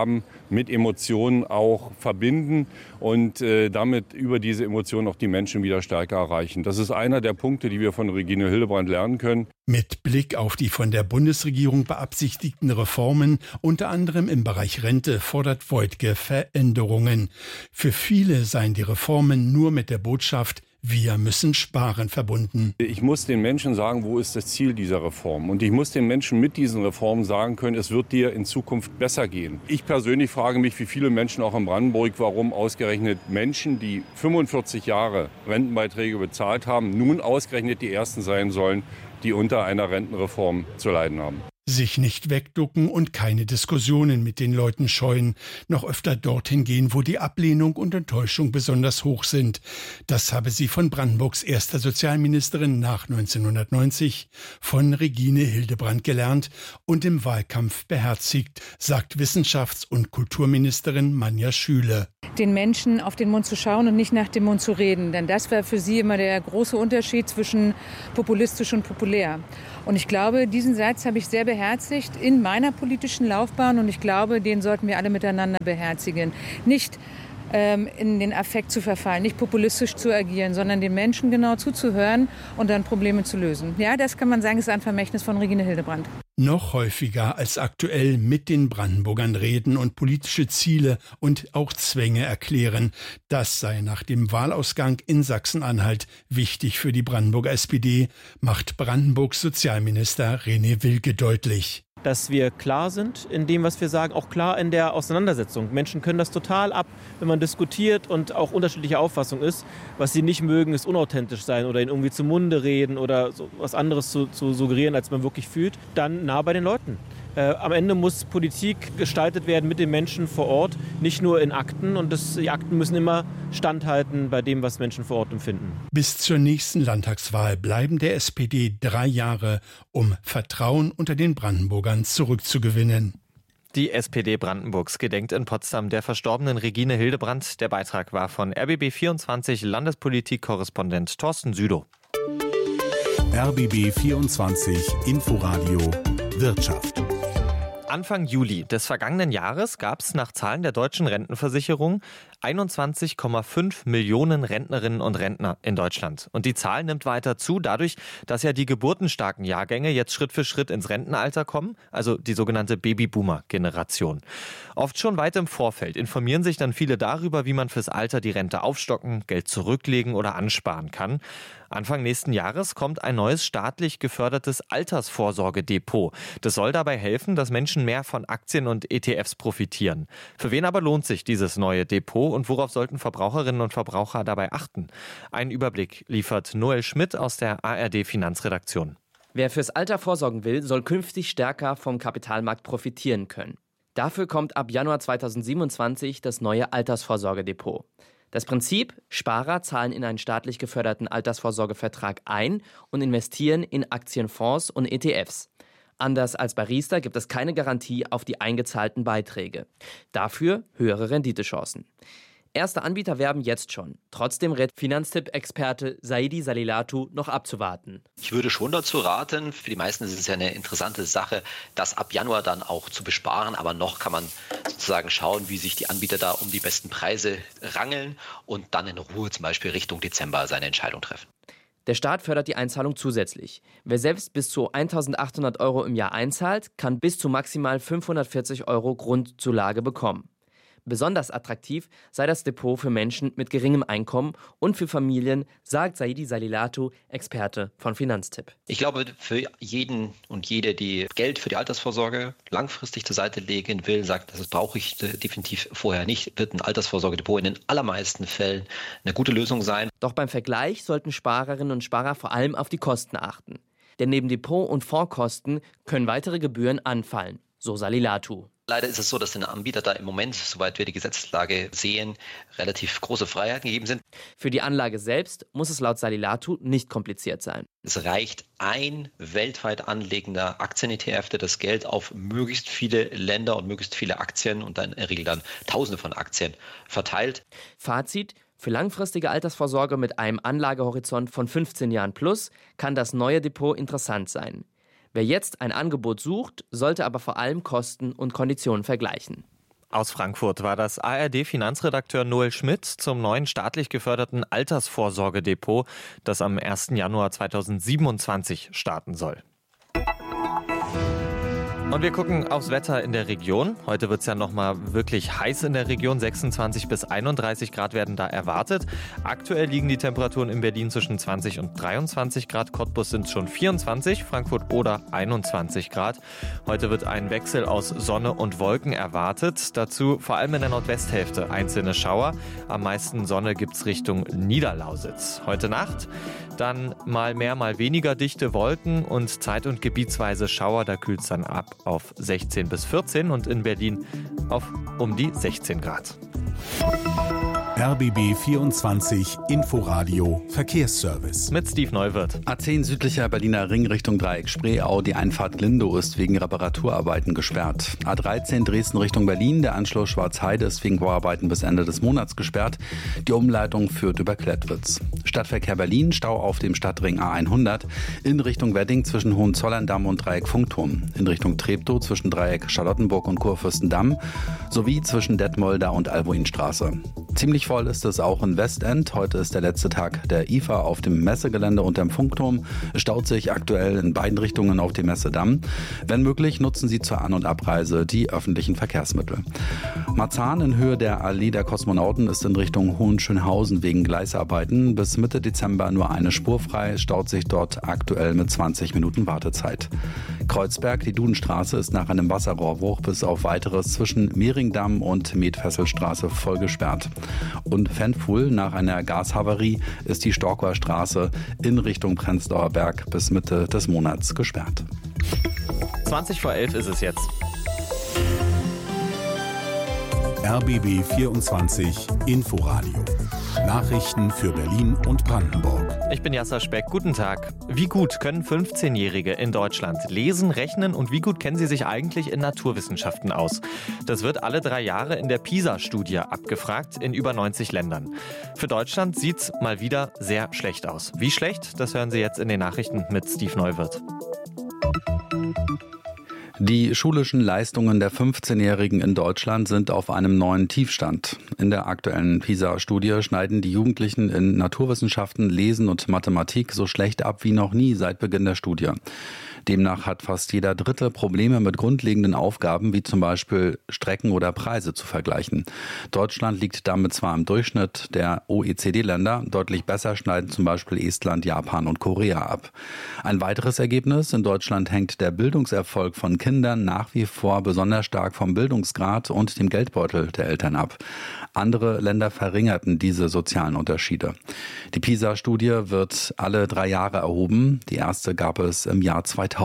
S19: mit Emotionen auch verbinden und damit über diese Emotionen auch die Menschen wieder stärker erreichen. Das ist einer der Punkte, die wir von Regine Hildebrandt lernen können.
S18: Mit Blick auf die von der Bundesregierung beabsichtigten Reformen, unter anderem im Bereich Rente, fordert Voigtke Veränderungen. Für viele seien die Reformen nur mit der Botschaft, wir müssen sparen, verbunden.
S19: Ich muss den Menschen sagen, wo ist das Ziel dieser Reform? Und ich muss den Menschen mit diesen Reformen sagen können, es wird dir in Zukunft besser gehen. Ich persönlich frage mich, wie viele Menschen auch in Brandenburg, warum ausgerechnet Menschen, die 45 Jahre Rentenbeiträge bezahlt haben, nun ausgerechnet die Ersten sein sollen, die unter einer Rentenreform zu leiden haben.
S18: Sich nicht wegducken und keine Diskussionen mit den Leuten scheuen. Noch öfter dorthin gehen, wo die Ablehnung und Enttäuschung besonders hoch sind. Das habe sie von Brandenburgs erster Sozialministerin nach 1990, von Regine Hildebrandt gelernt und im Wahlkampf beherzigt, sagt Wissenschafts- und Kulturministerin Manja Schüle.
S20: Den Menschen auf den Mund zu schauen und nicht nach dem Mund zu reden. Denn das war für sie immer der große Unterschied zwischen populistisch und populär. Und ich glaube, diesen Satz habe ich sehr beherzigt in meiner politischen Laufbahn. Und ich glaube, den sollten wir alle miteinander beherzigen. Nicht in den Affekt zu verfallen, nicht populistisch zu agieren, sondern den Menschen genau zuzuhören und dann Probleme zu lösen. Ja, das kann man sagen, ist ein Vermächtnis von Regine Hildebrandt.
S18: Noch häufiger als aktuell mit den Brandenburgern reden und politische Ziele und auch Zwänge erklären. Das sei nach dem Wahlausgang in Sachsen-Anhalt wichtig für die Brandenburger SPD, macht Brandenburgs Sozialminister René Wilke deutlich.
S21: Dass wir klar sind in dem, was wir sagen, auch klar in der Auseinandersetzung. Menschen können das total ab, wenn man diskutiert und auch unterschiedlicher Auffassung ist. Was sie nicht mögen, ist unauthentisch sein oder ihnen irgendwie zum Munde reden oder so was anderes zu suggerieren, als man wirklich fühlt. Dann nah bei den Leuten. Am Ende muss Politik gestaltet werden mit den Menschen vor Ort, nicht nur in Akten. Und die Akten müssen immer standhalten bei dem, was Menschen vor Ort empfinden.
S18: Bis zur nächsten Landtagswahl bleiben der SPD 3 Jahre, um Vertrauen unter den Brandenburgern zurückzugewinnen.
S4: Die SPD Brandenburgs gedenkt in Potsdam der verstorbenen Regine Hildebrandt. Der Beitrag war von RBB24 Landespolitik-Korrespondent Thorsten Südow.
S3: RBB24 Inforadio Wirtschaft.
S4: Anfang Juli des vergangenen Jahres gab es nach Zahlen der deutschen Rentenversicherung 21,5 Millionen Rentnerinnen und Rentner in Deutschland. Und die Zahl nimmt weiter zu, dadurch, dass ja die geburtenstarken Jahrgänge jetzt Schritt für Schritt ins Rentenalter kommen, also die sogenannte Babyboomer-Generation. Oft schon weit im Vorfeld informieren sich dann viele darüber, wie man fürs Alter die Rente aufstocken, Geld zurücklegen oder ansparen kann. Anfang nächsten Jahres kommt ein neues staatlich gefördertes Altersvorsorgedepot. Das soll dabei helfen, dass Menschen mehr von Aktien und ETFs profitieren. Für wen aber lohnt sich dieses neue Depot und worauf sollten Verbraucherinnen und Verbraucher dabei achten? Einen Überblick liefert Noel Schmidt aus der ARD Finanzredaktion.
S22: Wer fürs Alter vorsorgen will, soll künftig stärker vom Kapitalmarkt profitieren können. Dafür kommt ab Januar 2027 das neue Altersvorsorgedepot. Das Prinzip: Sparer zahlen in einen staatlich geförderten Altersvorsorgevertrag ein und investieren in Aktienfonds und ETFs. Anders als bei Riester gibt es keine Garantie auf die eingezahlten Beiträge. Dafür höhere Renditechancen. Erste Anbieter werben jetzt schon. Trotzdem rät Finanztipp-Experte Saidi Salilatu noch abzuwarten.
S23: Ich würde schon dazu raten, für die meisten ist es ja eine interessante Sache, das ab Januar dann auch zu besparen. Aber noch kann man sozusagen schauen, wie sich die Anbieter da um die besten Preise rangeln und dann in Ruhe zum Beispiel Richtung Dezember seine Entscheidung treffen.
S22: Der Staat fördert die Einzahlung zusätzlich. Wer selbst bis zu 1.800 € im Jahr einzahlt, kann bis zu maximal 540 € Grundzulage bekommen. Besonders attraktiv sei das Depot für Menschen mit geringem Einkommen und für Familien, sagt Saidi Salilatu, Experte von Finanztipp.
S23: Ich glaube, für jeden und jede, die Geld für die Altersvorsorge langfristig zur Seite legen will, sagt, das brauche ich definitiv vorher nicht, wird ein Altersvorsorgedepot in den allermeisten Fällen eine gute Lösung sein.
S22: Doch beim Vergleich sollten Sparerinnen und Sparer vor allem auf die Kosten achten. Denn neben Depot- und Fondskosten können weitere Gebühren anfallen, so Salilatu.
S23: Leider ist es so, dass den Anbieter da im Moment, soweit wir die Gesetzeslage sehen, relativ große Freiheiten gegeben sind.
S22: Für die Anlage selbst muss es laut Salilatu nicht kompliziert sein.
S23: Es reicht ein weltweit anlegender Aktien-ETF, der das Geld auf möglichst viele Länder und möglichst viele Aktien und dann in der Regel dann Tausende von Aktien verteilt.
S22: Fazit: Für langfristige Altersvorsorge mit einem Anlagehorizont von 15 Jahren plus kann das neue Depot interessant sein. Wer jetzt ein Angebot sucht, sollte aber vor allem Kosten und Konditionen vergleichen.
S4: Aus Frankfurt war das ARD-Finanzredakteur Noel Schmidt zum neuen staatlich geförderten Altersvorsorgedepot, das am 1. Januar 2027 starten soll. Und wir gucken aufs Wetter in der Region. Heute wird es ja nochmal wirklich heiß in der Region. 26 bis 31 Grad werden da erwartet. Aktuell liegen die Temperaturen in Berlin zwischen 20 und 23 Grad. Cottbus sind schon 24, Frankfurt oder 21 Grad. Heute wird ein Wechsel aus Sonne und Wolken erwartet. Dazu vor allem in der Nordwesthälfte einzelne Schauer. Am meisten Sonne gibt es Richtung Niederlausitz. Heute Nacht dann mal mehr, mal weniger dichte Wolken und zeit- und gebietsweise Schauer. Da kühlt es dann ab auf 16 bis 14 und in Berlin auf um die 16 Grad.
S3: RBB 24 Inforadio Verkehrsservice.
S4: Mit Steve Neuwirth.
S14: A10 südlicher Berliner Ring Richtung Dreieck-Spreeau. Die Einfahrt Glindow ist wegen Reparaturarbeiten gesperrt. A13 Dresden Richtung Berlin. Der Anschluss Schwarzheide ist wegen Bauarbeiten bis Ende des Monats gesperrt. Die Umleitung führt über Klettwitz. Stadtverkehr Berlin. Stau auf dem Stadtring A100. In Richtung Wedding zwischen Hohenzollern-Damm und Dreieck Funkturm. In Richtung Treptow zwischen Dreieck Charlottenburg und Kurfürstendamm. Sowie zwischen Detmolder und Albuinstraße. Ziemlich voll ist es auch in Westend. Heute ist der letzte Tag der IFA auf dem Messegelände unterm Funkturm. Es staut sich aktuell in beiden Richtungen auf dem Messedamm. Wenn möglich, nutzen Sie zur An- und Abreise die öffentlichen Verkehrsmittel. Marzahn in Höhe der Allee der Kosmonauten ist in Richtung Hohenschönhausen wegen Gleisarbeiten bis Mitte Dezember nur eine Spur frei. Staut sich dort aktuell mit 20 Minuten Wartezeit. Kreuzberg, die Dudenstraße, ist nach einem Wasserrohrbruch bis auf weiteres zwischen Mehringdamm und Metfesselstraße voll gesperrt. Und Fenfuhl, nach einer Gashavarie, ist die Storkower Straße in Richtung Prenzlauer Berg bis Mitte des Monats gesperrt.
S4: 20 vor 11 ist es jetzt.
S3: RBB 24 Inforadio. Nachrichten für Berlin und Brandenburg.
S4: Ich bin Jasser Speck. Guten Tag. Wie gut können 15-Jährige in Deutschland lesen, rechnen und wie gut kennen sie sich eigentlich in Naturwissenschaften aus? Das wird alle 3 Jahre in der PISA-Studie abgefragt in über 90 Ländern. Für Deutschland sieht's mal wieder sehr schlecht aus. Wie schlecht? Das hören Sie jetzt in den Nachrichten mit Steve Neuwirth.
S14: Die schulischen Leistungen der 15-Jährigen in Deutschland sind auf einem neuen Tiefstand. In der aktuellen PISA-Studie schneiden die Jugendlichen in Naturwissenschaften, Lesen und Mathematik so schlecht ab wie noch nie seit Beginn der Studie. Demnach hat fast jeder Dritte Probleme mit grundlegenden Aufgaben wie zum Beispiel Strecken oder Preise zu vergleichen. Deutschland liegt damit zwar im Durchschnitt der OECD-Länder, deutlich besser schneiden zum Beispiel Estland, Japan und Korea ab. Ein weiteres Ergebnis: In Deutschland hängt der Bildungserfolg von Kindern nach wie vor besonders stark vom Bildungsgrad und dem Geldbeutel der Eltern ab. Andere Länder verringerten diese sozialen Unterschiede. Die PISA-Studie wird alle 3 Jahre erhoben. Die erste gab es im Jahr 2000.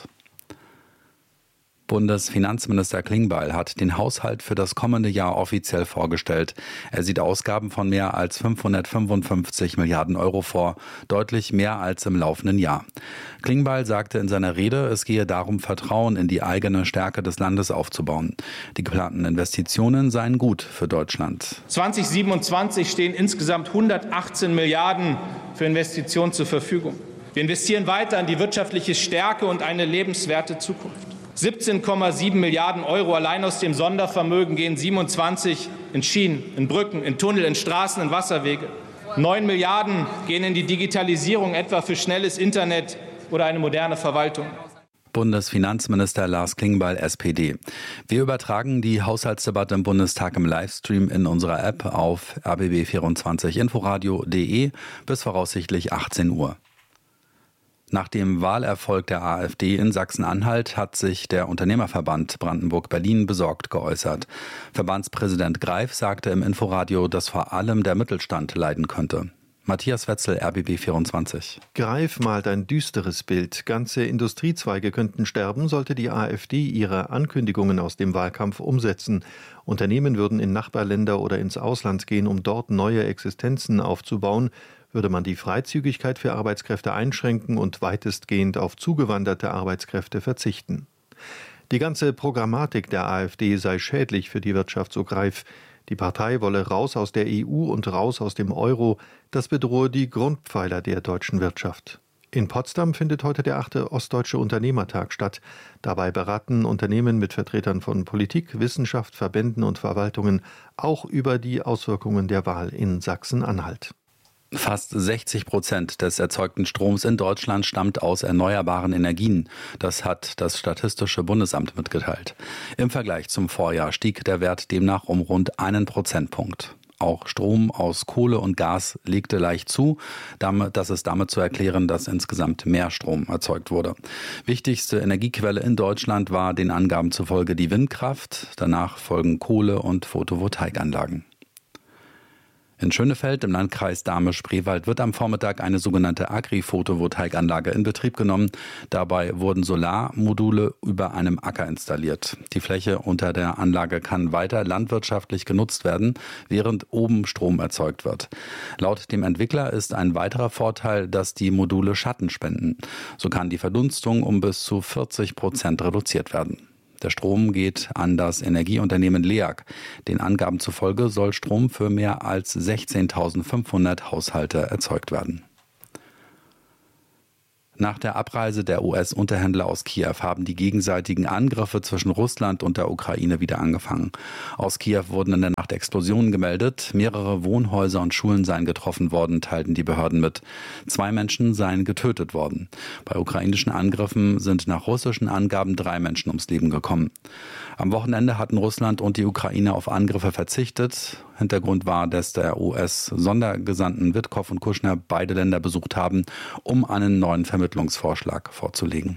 S14: Bundesfinanzminister Klingbeil hat den Haushalt für das kommende Jahr offiziell vorgestellt. Er sieht Ausgaben von mehr als 555 Milliarden Euro vor, deutlich mehr als im laufenden Jahr. Klingbeil sagte in seiner Rede, es gehe darum, Vertrauen in die eigene Stärke des Landes aufzubauen. Die geplanten Investitionen seien gut für Deutschland.
S1: 2027 stehen insgesamt 118 Milliarden für Investitionen zur Verfügung. Wir investieren weiter in die wirtschaftliche Stärke und eine lebenswerte Zukunft. 17,7 Milliarden Euro allein aus dem Sondervermögen gehen 27 in Schienen, in Brücken, in Tunnel, in Straßen, in Wasserwege. 9 Milliarden gehen in die Digitalisierung, etwa für schnelles Internet oder eine moderne Verwaltung.
S14: Bundesfinanzminister Lars Klingbeil, SPD. Wir übertragen die Haushaltsdebatte im Bundestag im Livestream in unserer App auf rbb24inforadio.de bis voraussichtlich 18 Uhr. Nach dem Wahlerfolg der AfD in Sachsen-Anhalt hat sich der Unternehmerverband Brandenburg-Berlin besorgt geäußert. Verbandspräsident Greif sagte im Inforadio, dass vor allem der Mittelstand leiden könnte. Matthias Wetzel, RBB 24.
S2: Greif malt ein düsteres Bild. Ganze Industriezweige könnten sterben, sollte die AfD ihre Ankündigungen aus dem Wahlkampf umsetzen. Unternehmen würden in Nachbarländer oder ins Ausland gehen, um dort neue Existenzen aufzubauen. Würde man die Freizügigkeit für Arbeitskräfte einschränken und weitestgehend auf zugewanderte Arbeitskräfte verzichten. Die ganze Programmatik der AfD sei schädlich für die Wirtschaft, so Greif. Die Partei wolle raus aus der EU und raus aus dem Euro. Das bedrohe die Grundpfeiler der deutschen Wirtschaft. In Potsdam findet heute der 8. Ostdeutsche Unternehmertag statt. Dabei beraten Unternehmen mit Vertretern von Politik, Wissenschaft, Verbänden und Verwaltungen auch über die Auswirkungen der Wahl in Sachsen-Anhalt.
S14: Fast 60% des erzeugten Stroms in Deutschland stammt aus erneuerbaren Energien. Das hat das Statistische Bundesamt mitgeteilt. Im Vergleich zum Vorjahr stieg der Wert demnach um rund 1 Prozentpunkt. Auch Strom aus Kohle und Gas legte leicht zu. Das ist damit zu erklären, dass insgesamt mehr Strom erzeugt wurde. Wichtigste Energiequelle in Deutschland war den Angaben zufolge die Windkraft. Danach folgen Kohle- und Photovoltaikanlagen. In Schönefeld im Landkreis Dahme-Spreewald wird am Vormittag eine sogenannte Agri-Photovoltaikanlage in Betrieb genommen. Dabei wurden Solarmodule über einem Acker installiert. Die Fläche unter der Anlage kann weiter landwirtschaftlich genutzt werden, während oben Strom erzeugt wird. Laut dem Entwickler ist ein weiterer Vorteil, dass die Module Schatten spenden. So kann die Verdunstung um bis zu 40% reduziert werden. Der Strom geht an das Energieunternehmen LEAG. Den Angaben zufolge soll Strom für mehr als 16.500 Haushalte erzeugt werden. Nach der Abreise der US-Unterhändler aus Kiew haben die gegenseitigen Angriffe zwischen Russland und der Ukraine wieder angefangen. Aus Kiew wurden in der Nacht Explosionen gemeldet. Mehrere Wohnhäuser und Schulen seien getroffen worden, teilten die Behörden mit. 2 Menschen seien getötet worden. Bei ukrainischen Angriffen sind nach russischen Angaben 3 Menschen ums Leben gekommen. Am Wochenende hatten Russland und die Ukraine auf Angriffe verzichtet. Hintergrund war, dass der US-Sondergesandten Witkow und Kushner beide Länder besucht haben, um einen neuen Vermittlungsvorschlag vorzulegen.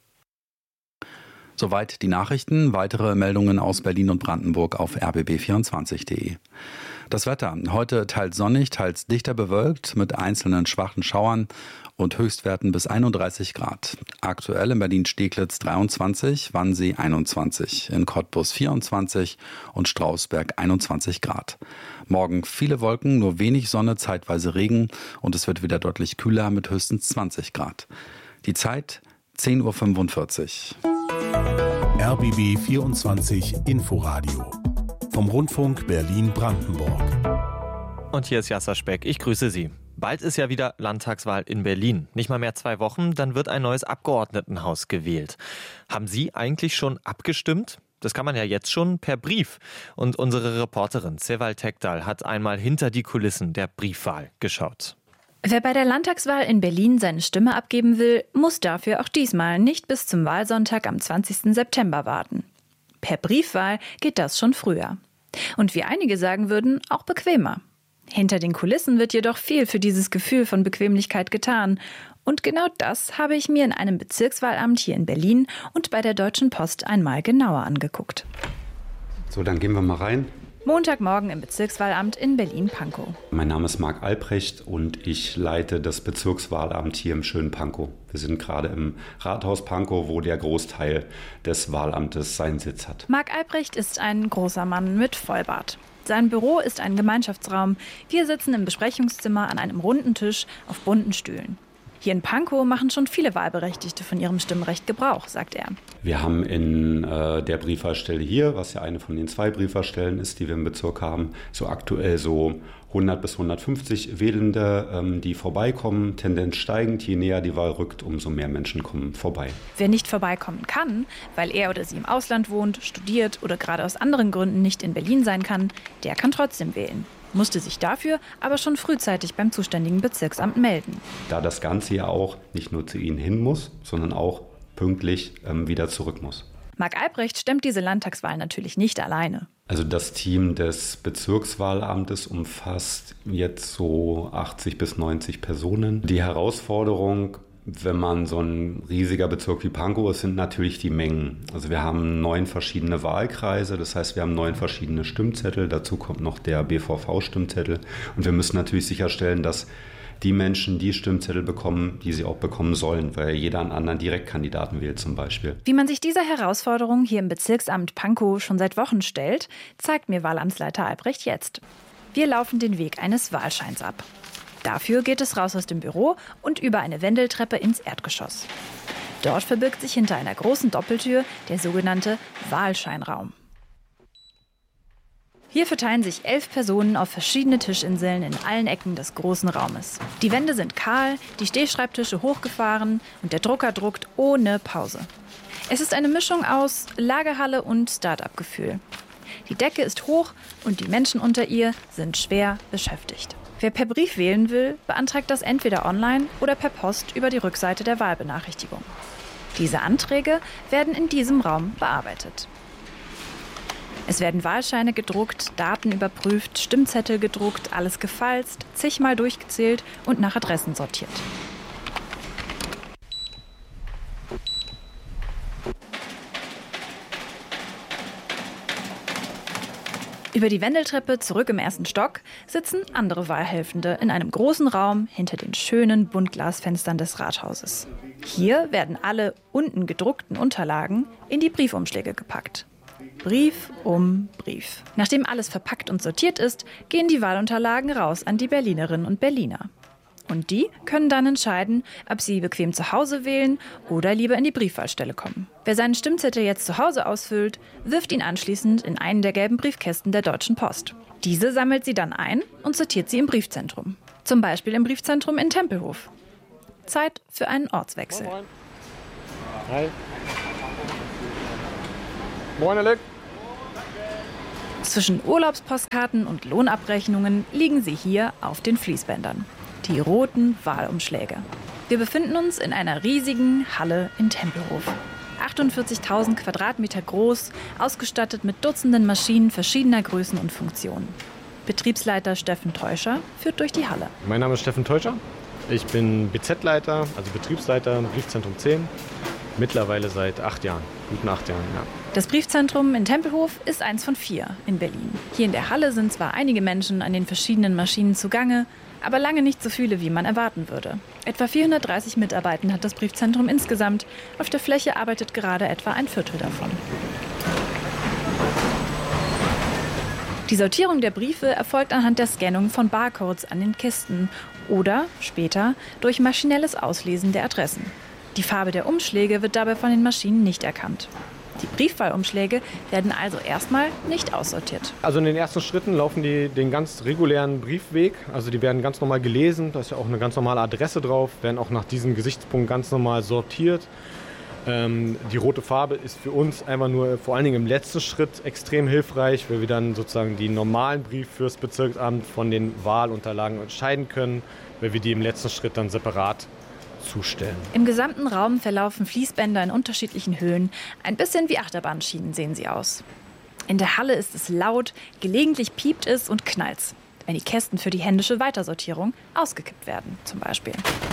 S14: Soweit die Nachrichten. Weitere Meldungen aus Berlin und Brandenburg auf rbb24.de. Das Wetter. Heute teils sonnig, teils dichter bewölkt mit einzelnen schwachen Schauern und Höchstwerten bis 31 Grad. Aktuell in Berlin-Steglitz 23, Wannsee 21, in Cottbus 24 und Strausberg 21 Grad. Morgen viele Wolken, nur wenig Sonne, zeitweise Regen und es wird wieder deutlich kühler mit höchstens 20 Grad. Die Zeit 10:45 Uhr.
S3: RBB 24 Inforadio vom Rundfunk Berlin-Brandenburg.
S4: Und hier ist Jasser Speck, ich grüße Sie. Bald ist ja wieder Landtagswahl in Berlin. Nicht mal mehr 2 Wochen, dann wird ein neues Abgeordnetenhaus gewählt. Haben Sie eigentlich schon abgestimmt? Das kann man ja jetzt schon per Brief. Und unsere Reporterin Sewald Tekdal hat einmal hinter die Kulissen der Briefwahl geschaut.
S5: Wer bei der Landtagswahl in Berlin seine Stimme abgeben will, muss dafür auch diesmal nicht bis zum Wahlsonntag am 20. September warten. Per Briefwahl geht das schon früher. Und wie einige sagen würden, auch bequemer. Hinter den Kulissen wird jedoch viel für dieses Gefühl von Bequemlichkeit getan. Und genau das habe ich mir in einem Bezirkswahlamt hier in Berlin und bei der Deutschen Post einmal genauer angeguckt.
S7: So, dann gehen wir mal rein.
S5: Montagmorgen im Bezirkswahlamt in Berlin-Pankow.
S7: Mein Name ist Marc Albrecht und ich leite das Bezirkswahlamt hier im schönen Pankow. Wir sind gerade im Rathaus Pankow, wo der Großteil des Wahlamtes seinen Sitz hat.
S5: Marc Albrecht ist ein großer Mann mit Vollbart. Sein Büro ist ein Gemeinschaftsraum. Wir sitzen im Besprechungszimmer an einem runden Tisch auf bunten Stühlen. Hier in Pankow machen schon viele Wahlberechtigte von ihrem Stimmrecht Gebrauch, sagt er.
S7: Wir haben in der Briefwahlstelle hier, was ja eine von den 2 Briefwahlstellen ist, die wir im Bezirk haben, so aktuell so 100 bis 150 Wählende, die vorbeikommen, Tendenz steigend. Je näher die Wahl rückt, umso mehr Menschen kommen vorbei.
S5: Wer nicht vorbeikommen kann, weil er oder sie im Ausland wohnt, studiert oder gerade aus anderen Gründen nicht in Berlin sein kann, der kann trotzdem wählen. Musste sich dafür aber schon frühzeitig beim zuständigen Bezirksamt melden.
S7: Da das Ganze ja auch nicht nur zu Ihnen hin muss, sondern auch pünktlich wieder zurück muss.
S5: Marc Albrecht stemmt diese Landtagswahl natürlich nicht alleine.
S7: Also das Team des Bezirkswahlamtes umfasst jetzt so 80 bis 90 Personen. Die Herausforderung, wenn man so ein riesiger Bezirk wie Pankow ist, sind natürlich die Mengen. Also wir haben 9 verschiedene Wahlkreise, das heißt, wir haben 9 verschiedene Stimmzettel. Dazu kommt noch der BVV-Stimmzettel. Und wir müssen natürlich sicherstellen, dass die Menschen die Stimmzettel bekommen, die sie auch bekommen sollen, weil jeder einen anderen Direktkandidaten wählt zum Beispiel.
S5: Wie man sich dieser Herausforderung hier im Bezirksamt Pankow schon seit Wochen stellt, zeigt mir Wahlamtsleiter Albrecht jetzt. Wir laufen den Weg eines Wahlscheins ab. Dafür geht es raus aus dem Büro und über eine Wendeltreppe ins Erdgeschoss. Dort verbirgt sich hinter einer großen Doppeltür der sogenannte Wahlscheinraum. Hier verteilen sich 11 Personen auf verschiedene Tischinseln in allen Ecken des großen Raumes. Die Wände sind kahl, die Stehschreibtische hochgefahren und der Drucker druckt ohne Pause. Es ist eine Mischung aus Lagerhalle und Start-up-Gefühl. Die Decke ist hoch und die Menschen unter ihr sind schwer beschäftigt. Wer per Brief wählen will, beantragt das entweder online oder per Post über die Rückseite der Wahlbenachrichtigung. Diese Anträge werden in diesem Raum bearbeitet. Es werden Wahlscheine gedruckt, Daten überprüft, Stimmzettel gedruckt, alles gefalzt, zigmal durchgezählt und nach Adressen sortiert. Über die Wendeltreppe zurück im 1. Stock sitzen andere Wahlhelfende in einem großen Raum hinter den schönen Buntglasfenstern des Rathauses. Hier werden alle unten gedruckten Unterlagen in die Briefumschläge gepackt. Brief um Brief. Nachdem alles verpackt und sortiert ist, gehen die Wahlunterlagen raus an die Berlinerinnen und Berliner. Und die können dann entscheiden, ob sie bequem zu Hause wählen oder lieber in die Briefwahlstelle kommen. Wer seinen Stimmzettel jetzt zu Hause ausfüllt, wirft ihn anschließend in einen der gelben Briefkästen der Deutschen Post. Diese sammelt sie dann ein und sortiert sie im Briefzentrum. Zum Beispiel im Briefzentrum in Tempelhof. Zeit für einen Ortswechsel.
S6: Moin. Hi. Moin, Alec.
S5: Zwischen Urlaubspostkarten und Lohnabrechnungen liegen sie hier auf den Fließbändern. Die roten Wahlumschläge. Wir befinden uns in einer riesigen Halle in Tempelhof. 48.000 Quadratmeter groß, ausgestattet mit Dutzenden Maschinen verschiedener Größen und Funktionen. Betriebsleiter Steffen Teuscher führt durch die Halle.
S6: Mein Name ist Steffen Teuscher. Ich bin BZ-Leiter, also Betriebsleiter im Briefzentrum 10. Mittlerweile seit 8 Jahren, guten 8 Jahren, ja.
S5: Das Briefzentrum in Tempelhof ist eins von 4 in Berlin. Hier in der Halle sind zwar einige Menschen an den verschiedenen Maschinen zugange, aber lange nicht so viele, wie man erwarten würde. Etwa 430 Mitarbeiter hat das Briefzentrum insgesamt. Auf der Fläche arbeitet gerade etwa ein Viertel davon. Die Sortierung der Briefe erfolgt anhand der Scannung von Barcodes an den Kisten oder später durch maschinelles Auslesen der Adressen. Die Farbe der Umschläge wird dabei von den Maschinen nicht erkannt. Die Briefwahlumschläge werden also erstmal nicht aussortiert.
S6: Also in den ersten Schritten laufen die den ganz regulären Briefweg. Also die werden ganz normal gelesen, da ist ja auch eine ganz normale Adresse drauf, werden auch nach diesem Gesichtspunkt ganz normal sortiert. Die rote Farbe ist für uns einfach nur vor allen Dingen im letzten Schritt extrem hilfreich, weil wir dann sozusagen die normalen Briefe fürs Bezirksamt von den Wahlunterlagen unterscheiden können, weil wir die im letzten Schritt dann separat zustellen.
S5: Im gesamten Raum verlaufen Fließbänder in unterschiedlichen Höhen. Ein bisschen wie Achterbahnschienen sehen sie aus. In der Halle ist es laut, gelegentlich piept es und knallt's, wenn die Kästen für die händische Weitersortierung ausgekippt werden, zum Beispiel.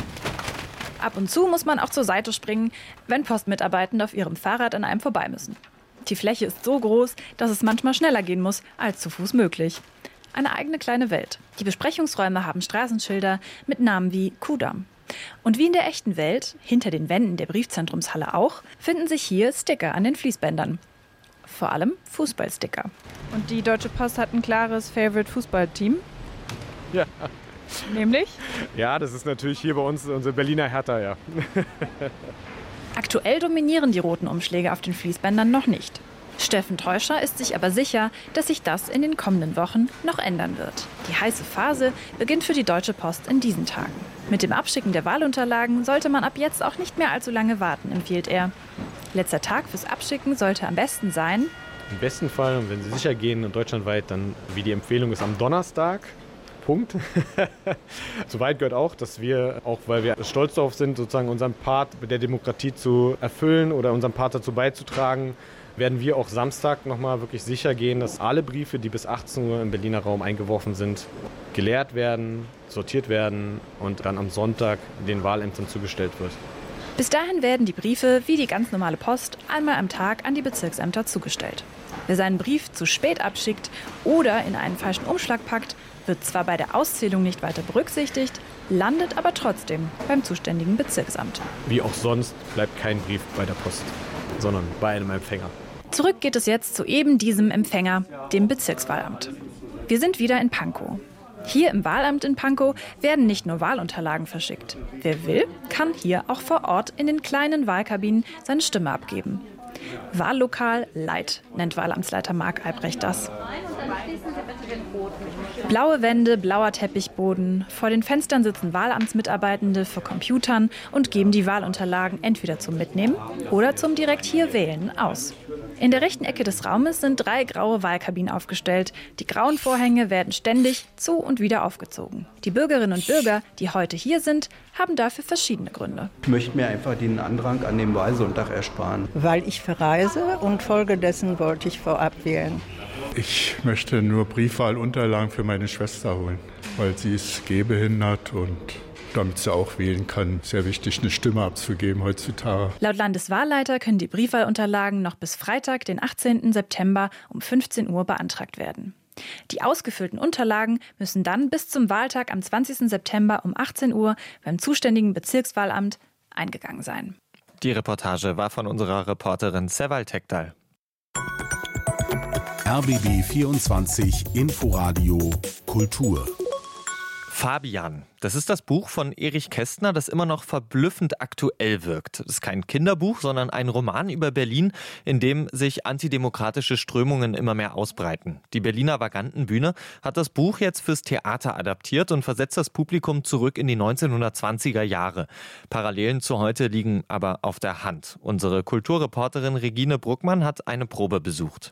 S5: Ab und zu muss man auch zur Seite springen, wenn Postmitarbeitende auf ihrem Fahrrad an einem vorbei müssen. Die Fläche ist so groß, dass es manchmal schneller gehen muss, als zu Fuß möglich. Eine eigene kleine Welt. Die Besprechungsräume haben Straßenschilder mit Namen wie Kudamm. Und wie in der echten Welt, hinter den Wänden der Briefzentrumshalle auch, finden sich hier Sticker an den Fließbändern. Vor allem Fußballsticker. Und die Deutsche Post hat ein klares Favorite-Fußballteam?
S6: Ja.
S5: Nämlich?
S6: Ja, das ist natürlich hier bei uns unsere Berliner Hertha, ja.
S5: Aktuell dominieren die roten Umschläge auf den Fließbändern noch nicht. Steffen Teuscher ist sich aber sicher, dass sich das in den kommenden Wochen noch ändern wird. Die heiße Phase beginnt für die Deutsche Post in diesen Tagen. Mit dem Abschicken der Wahlunterlagen sollte man ab jetzt auch nicht mehr allzu lange warten, empfiehlt er. Letzter Tag fürs Abschicken sollte am besten sein.
S6: Im besten Fall, und wenn Sie sicher gehen und deutschlandweit, dann wie die Empfehlung ist, am Donnerstag. Punkt. Soweit gehört auch, dass wir, auch weil wir stolz darauf sind, sozusagen unseren Part der Demokratie zu erfüllen oder unseren Part dazu beizutragen, werden wir auch Samstag nochmal wirklich sicher gehen, dass alle Briefe, die bis 18 Uhr im Berliner Raum eingeworfen sind, geleert werden, sortiert werden und dann am Sonntag den Wahlämtern zugestellt wird.
S5: Bis dahin werden die Briefe, wie die ganz normale Post, einmal am Tag an die Bezirksämter zugestellt. Wer seinen Brief zu spät abschickt oder in einen falschen Umschlag packt, wird zwar bei der Auszählung nicht weiter berücksichtigt, landet aber trotzdem beim zuständigen Bezirksamt.
S6: Wie auch sonst bleibt kein Brief bei der Post, sondern bei einem Empfänger.
S5: Zurück geht es jetzt zu eben diesem Empfänger, dem Bezirkswahlamt. Wir sind wieder in Pankow. Hier im Wahlamt in Pankow werden nicht nur Wahlunterlagen verschickt. Wer will, kann hier auch vor Ort in den kleinen Wahlkabinen seine Stimme abgeben. Wahllokal Light nennt Wahlamtsleiter Marc Albrecht das. Blaue Wände, blauer Teppichboden. Vor den Fenstern sitzen Wahlamtsmitarbeitende vor Computern und geben die Wahlunterlagen entweder zum Mitnehmen oder zum direkt hier wählen aus. In der rechten Ecke des Raumes sind 3 graue Wahlkabinen aufgestellt. Die grauen Vorhänge werden ständig zu und wieder aufgezogen. Die Bürgerinnen und Bürger, die heute hier sind, haben dafür verschiedene Gründe.
S8: Ich möchte mir einfach den Andrang an dem Wahlsonntag ersparen.
S9: Weil ich verreise und folgedessen wollte ich vorab wählen.
S10: Ich möchte nur Briefwahlunterlagen für meine Schwester holen, weil sie ist gehbehindert und damit sie auch wählen kann, sehr wichtig, eine Stimme abzugeben heutzutage.
S5: Laut Landeswahlleiter können die Briefwahlunterlagen noch bis Freitag, den 18. September um 15 Uhr beantragt werden. Die ausgefüllten Unterlagen müssen dann bis zum Wahltag am 20. September um 18 Uhr beim zuständigen Bezirkswahlamt eingegangen sein.
S4: Die Reportage war von unserer Reporterin Seval Tekdal.
S3: RBB 24 Inforadio Kultur.
S4: Fabian, das ist das Buch von Erich Kästner, das immer noch verblüffend aktuell wirkt. Es ist kein Kinderbuch, sondern ein Roman über Berlin, in dem sich antidemokratische Strömungen immer mehr ausbreiten. Die Berliner Vagantenbühne hat das Buch jetzt fürs Theater adaptiert und versetzt das Publikum zurück in die 1920er Jahre. Parallelen zu heute liegen aber auf der Hand. Unsere Kulturreporterin Regine Bruckmann hat eine Probe besucht.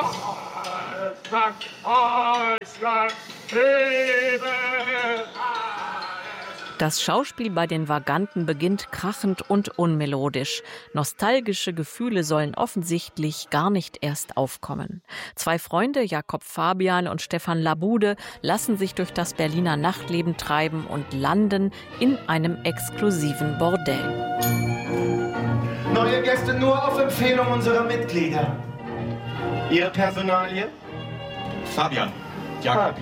S24: Das Schauspiel bei den Vaganten beginnt krachend und unmelodisch. Nostalgische Gefühle sollen offensichtlich gar nicht erst aufkommen. 2 Freunde, Jakob Fabian und Stefan Labude, lassen sich durch das Berliner Nachtleben treiben und landen in einem exklusiven Bordell.
S25: Neue Gäste nur auf Empfehlung unserer Mitglieder. Ihre Personalie?
S26: Fabian, Jakob,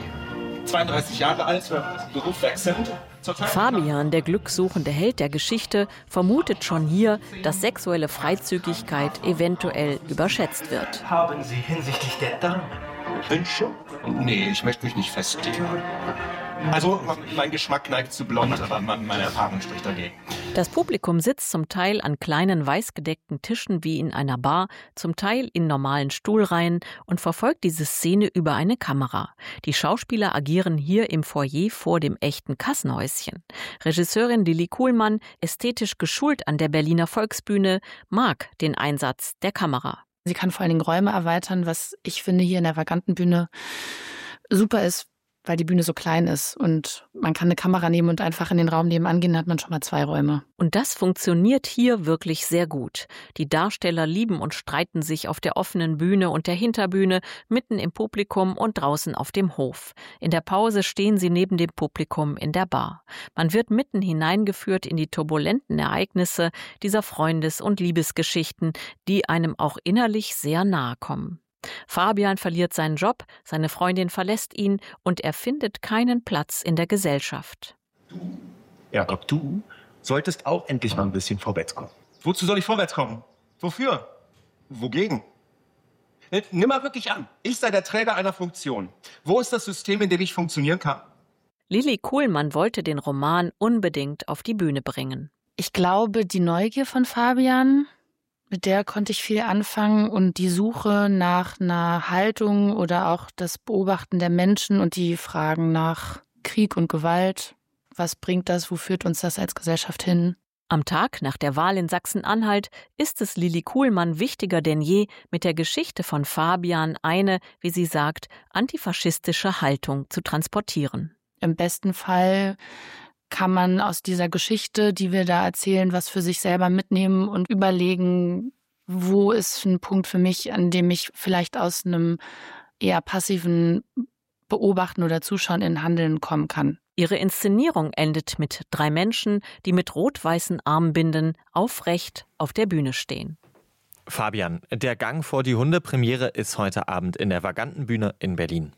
S26: 32 Jahre alt, Beruf wechselnd.
S24: Fabian, der glückssuchende Held der Geschichte, vermutet schon hier, dass sexuelle Freizügigkeit eventuell überschätzt wird.
S25: Haben Sie hinsichtlich der Damen Wünsche?
S26: Nee, ich möchte mich nicht festlegen. Also, mein Geschmack neigt zu blond, aber meine Erfahrung spricht dagegen.
S24: Das Publikum sitzt zum Teil an kleinen weißgedeckten Tischen wie in einer Bar, zum Teil in normalen Stuhlreihen und verfolgt diese Szene über eine Kamera. Die Schauspieler agieren hier im Foyer vor dem echten Kassenhäuschen. Regisseurin Lilly Kuhlmann, ästhetisch geschult an der Berliner Volksbühne, mag den Einsatz der Kamera.
S27: Sie kann vor allen Dingen Räume erweitern, was ich finde hier in der Vagantenbühne super ist, weil die Bühne so klein ist und man kann eine Kamera nehmen und einfach in den Raum nebenan gehen, dann hat man schon mal 2 Räume.
S24: Und das funktioniert hier wirklich sehr gut. Die Darsteller lieben und streiten sich auf der offenen Bühne und der Hinterbühne, mitten im Publikum und draußen auf dem Hof. In der Pause stehen sie neben dem Publikum in der Bar. Man wird mitten hineingeführt in die turbulenten Ereignisse dieser Freundes- und Liebesgeschichten, die einem auch innerlich sehr nahe kommen. Fabian verliert seinen Job, seine Freundin verlässt ihn und er findet keinen Platz in der Gesellschaft.
S26: Jakob, du solltest auch endlich mal ein bisschen vorwärts kommen. Wozu soll ich vorwärts kommen? Wofür? Wogegen? Nimm mal wirklich an, ich sei der Träger einer Funktion. Wo ist das System, in dem ich funktionieren kann?
S24: Lilly Kuhlmann wollte den Roman unbedingt auf die Bühne bringen.
S27: Ich glaube, die Neugier von Fabian, mit der konnte ich viel anfangen und die Suche nach einer Haltung oder auch das Beobachten der Menschen und die Fragen nach Krieg und Gewalt. Was bringt das? Wo führt uns das als Gesellschaft hin?
S24: Am Tag nach der Wahl in Sachsen-Anhalt ist es Lilly Kuhlmann wichtiger denn je, mit der Geschichte von Fabian eine, wie sie sagt, antifaschistische Haltung zu transportieren.
S27: Im besten Fall kann man aus dieser Geschichte, die wir da erzählen, was für sich selber mitnehmen und überlegen, wo ist ein Punkt für mich, an dem ich vielleicht aus einem eher passiven Beobachten oder Zuschauen in Handeln kommen kann.
S24: Ihre Inszenierung endet mit 3 Menschen, die mit rot-weißen Armbinden aufrecht auf der Bühne stehen.
S4: Fabian, der Gang vor die Hunde-Premiere ist heute Abend in der Vagantenbühne in Berlin.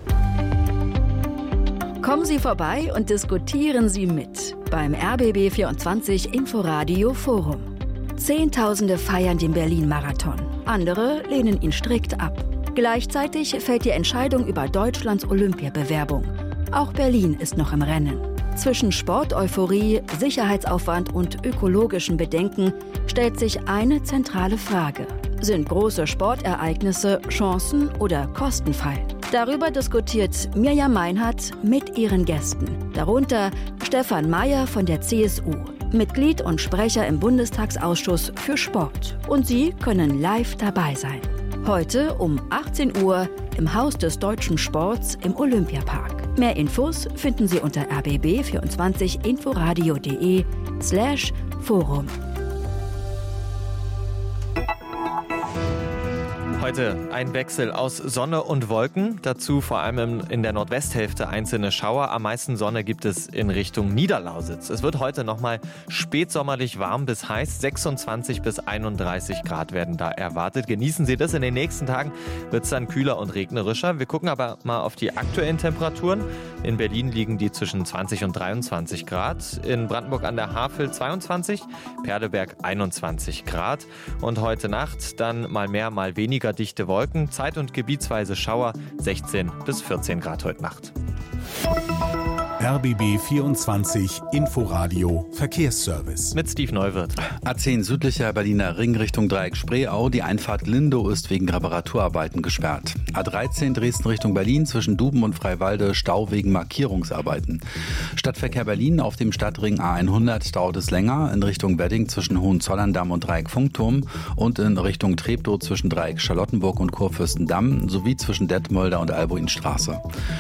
S28: Kommen Sie vorbei und diskutieren Sie mit beim RBB 24 Inforadio Forum. Zehntausende feiern den Berlin-Marathon. Andere lehnen ihn strikt ab. Gleichzeitig fällt die Entscheidung über Deutschlands Olympiabewerbung. Auch Berlin ist noch im Rennen. Zwischen Sporteuphorie, Sicherheitsaufwand und ökologischen Bedenken stellt sich eine zentrale Frage. Sind große Sportereignisse Chancen oder Kostenfall? Darüber diskutiert Mirjam Meinhardt mit ihren Gästen. Darunter Stefan Mayer von der CSU, Mitglied und Sprecher im Bundestagsausschuss für Sport. Und Sie können live dabei sein. Heute um 18 Uhr im Haus des Deutschen Sports im Olympiapark. Mehr Infos finden Sie unter rbb24inforadio.de/Forum.
S4: Heute ein Wechsel aus Sonne und Wolken, dazu vor allem in der Nordwesthälfte einzelne Schauer. Am meisten Sonne gibt es in Richtung Niederlausitz. Es wird heute nochmal spätsommerlich warm bis heiß. 26 bis 31 Grad werden da erwartet. Genießen Sie das. In den nächsten Tagen wird es dann kühler und regnerischer. Wir gucken aber mal auf die aktuellen Temperaturen. In Berlin liegen die zwischen 20 und 23 Grad. In Brandenburg an der Havel 22, Perleberg 21 Grad. Und heute Nacht dann mal mehr, mal weniger dichte Wolken, zeit- und gebietsweise Schauer, 16 bis 14 Grad heute Nacht.
S3: RBB 24 Inforadio Verkehrsservice.
S4: Mit Steve Neuwirth.
S14: A10 südlicher Berliner Ring Richtung Dreieck Spreeau. Die Einfahrt Lindow ist wegen Reparaturarbeiten gesperrt. A13 Dresden Richtung Berlin zwischen Duben und Freiwalde Stau wegen Markierungsarbeiten. Stadtverkehr Berlin auf dem Stadtring A100 dauert es länger. In Richtung Wedding zwischen Hohenzollern-Damm und Dreieck Funkturm und in Richtung Treptow zwischen Dreieck Charlottenburg und Kurfürstendamm sowie zwischen Detmolder und Albuinstraße.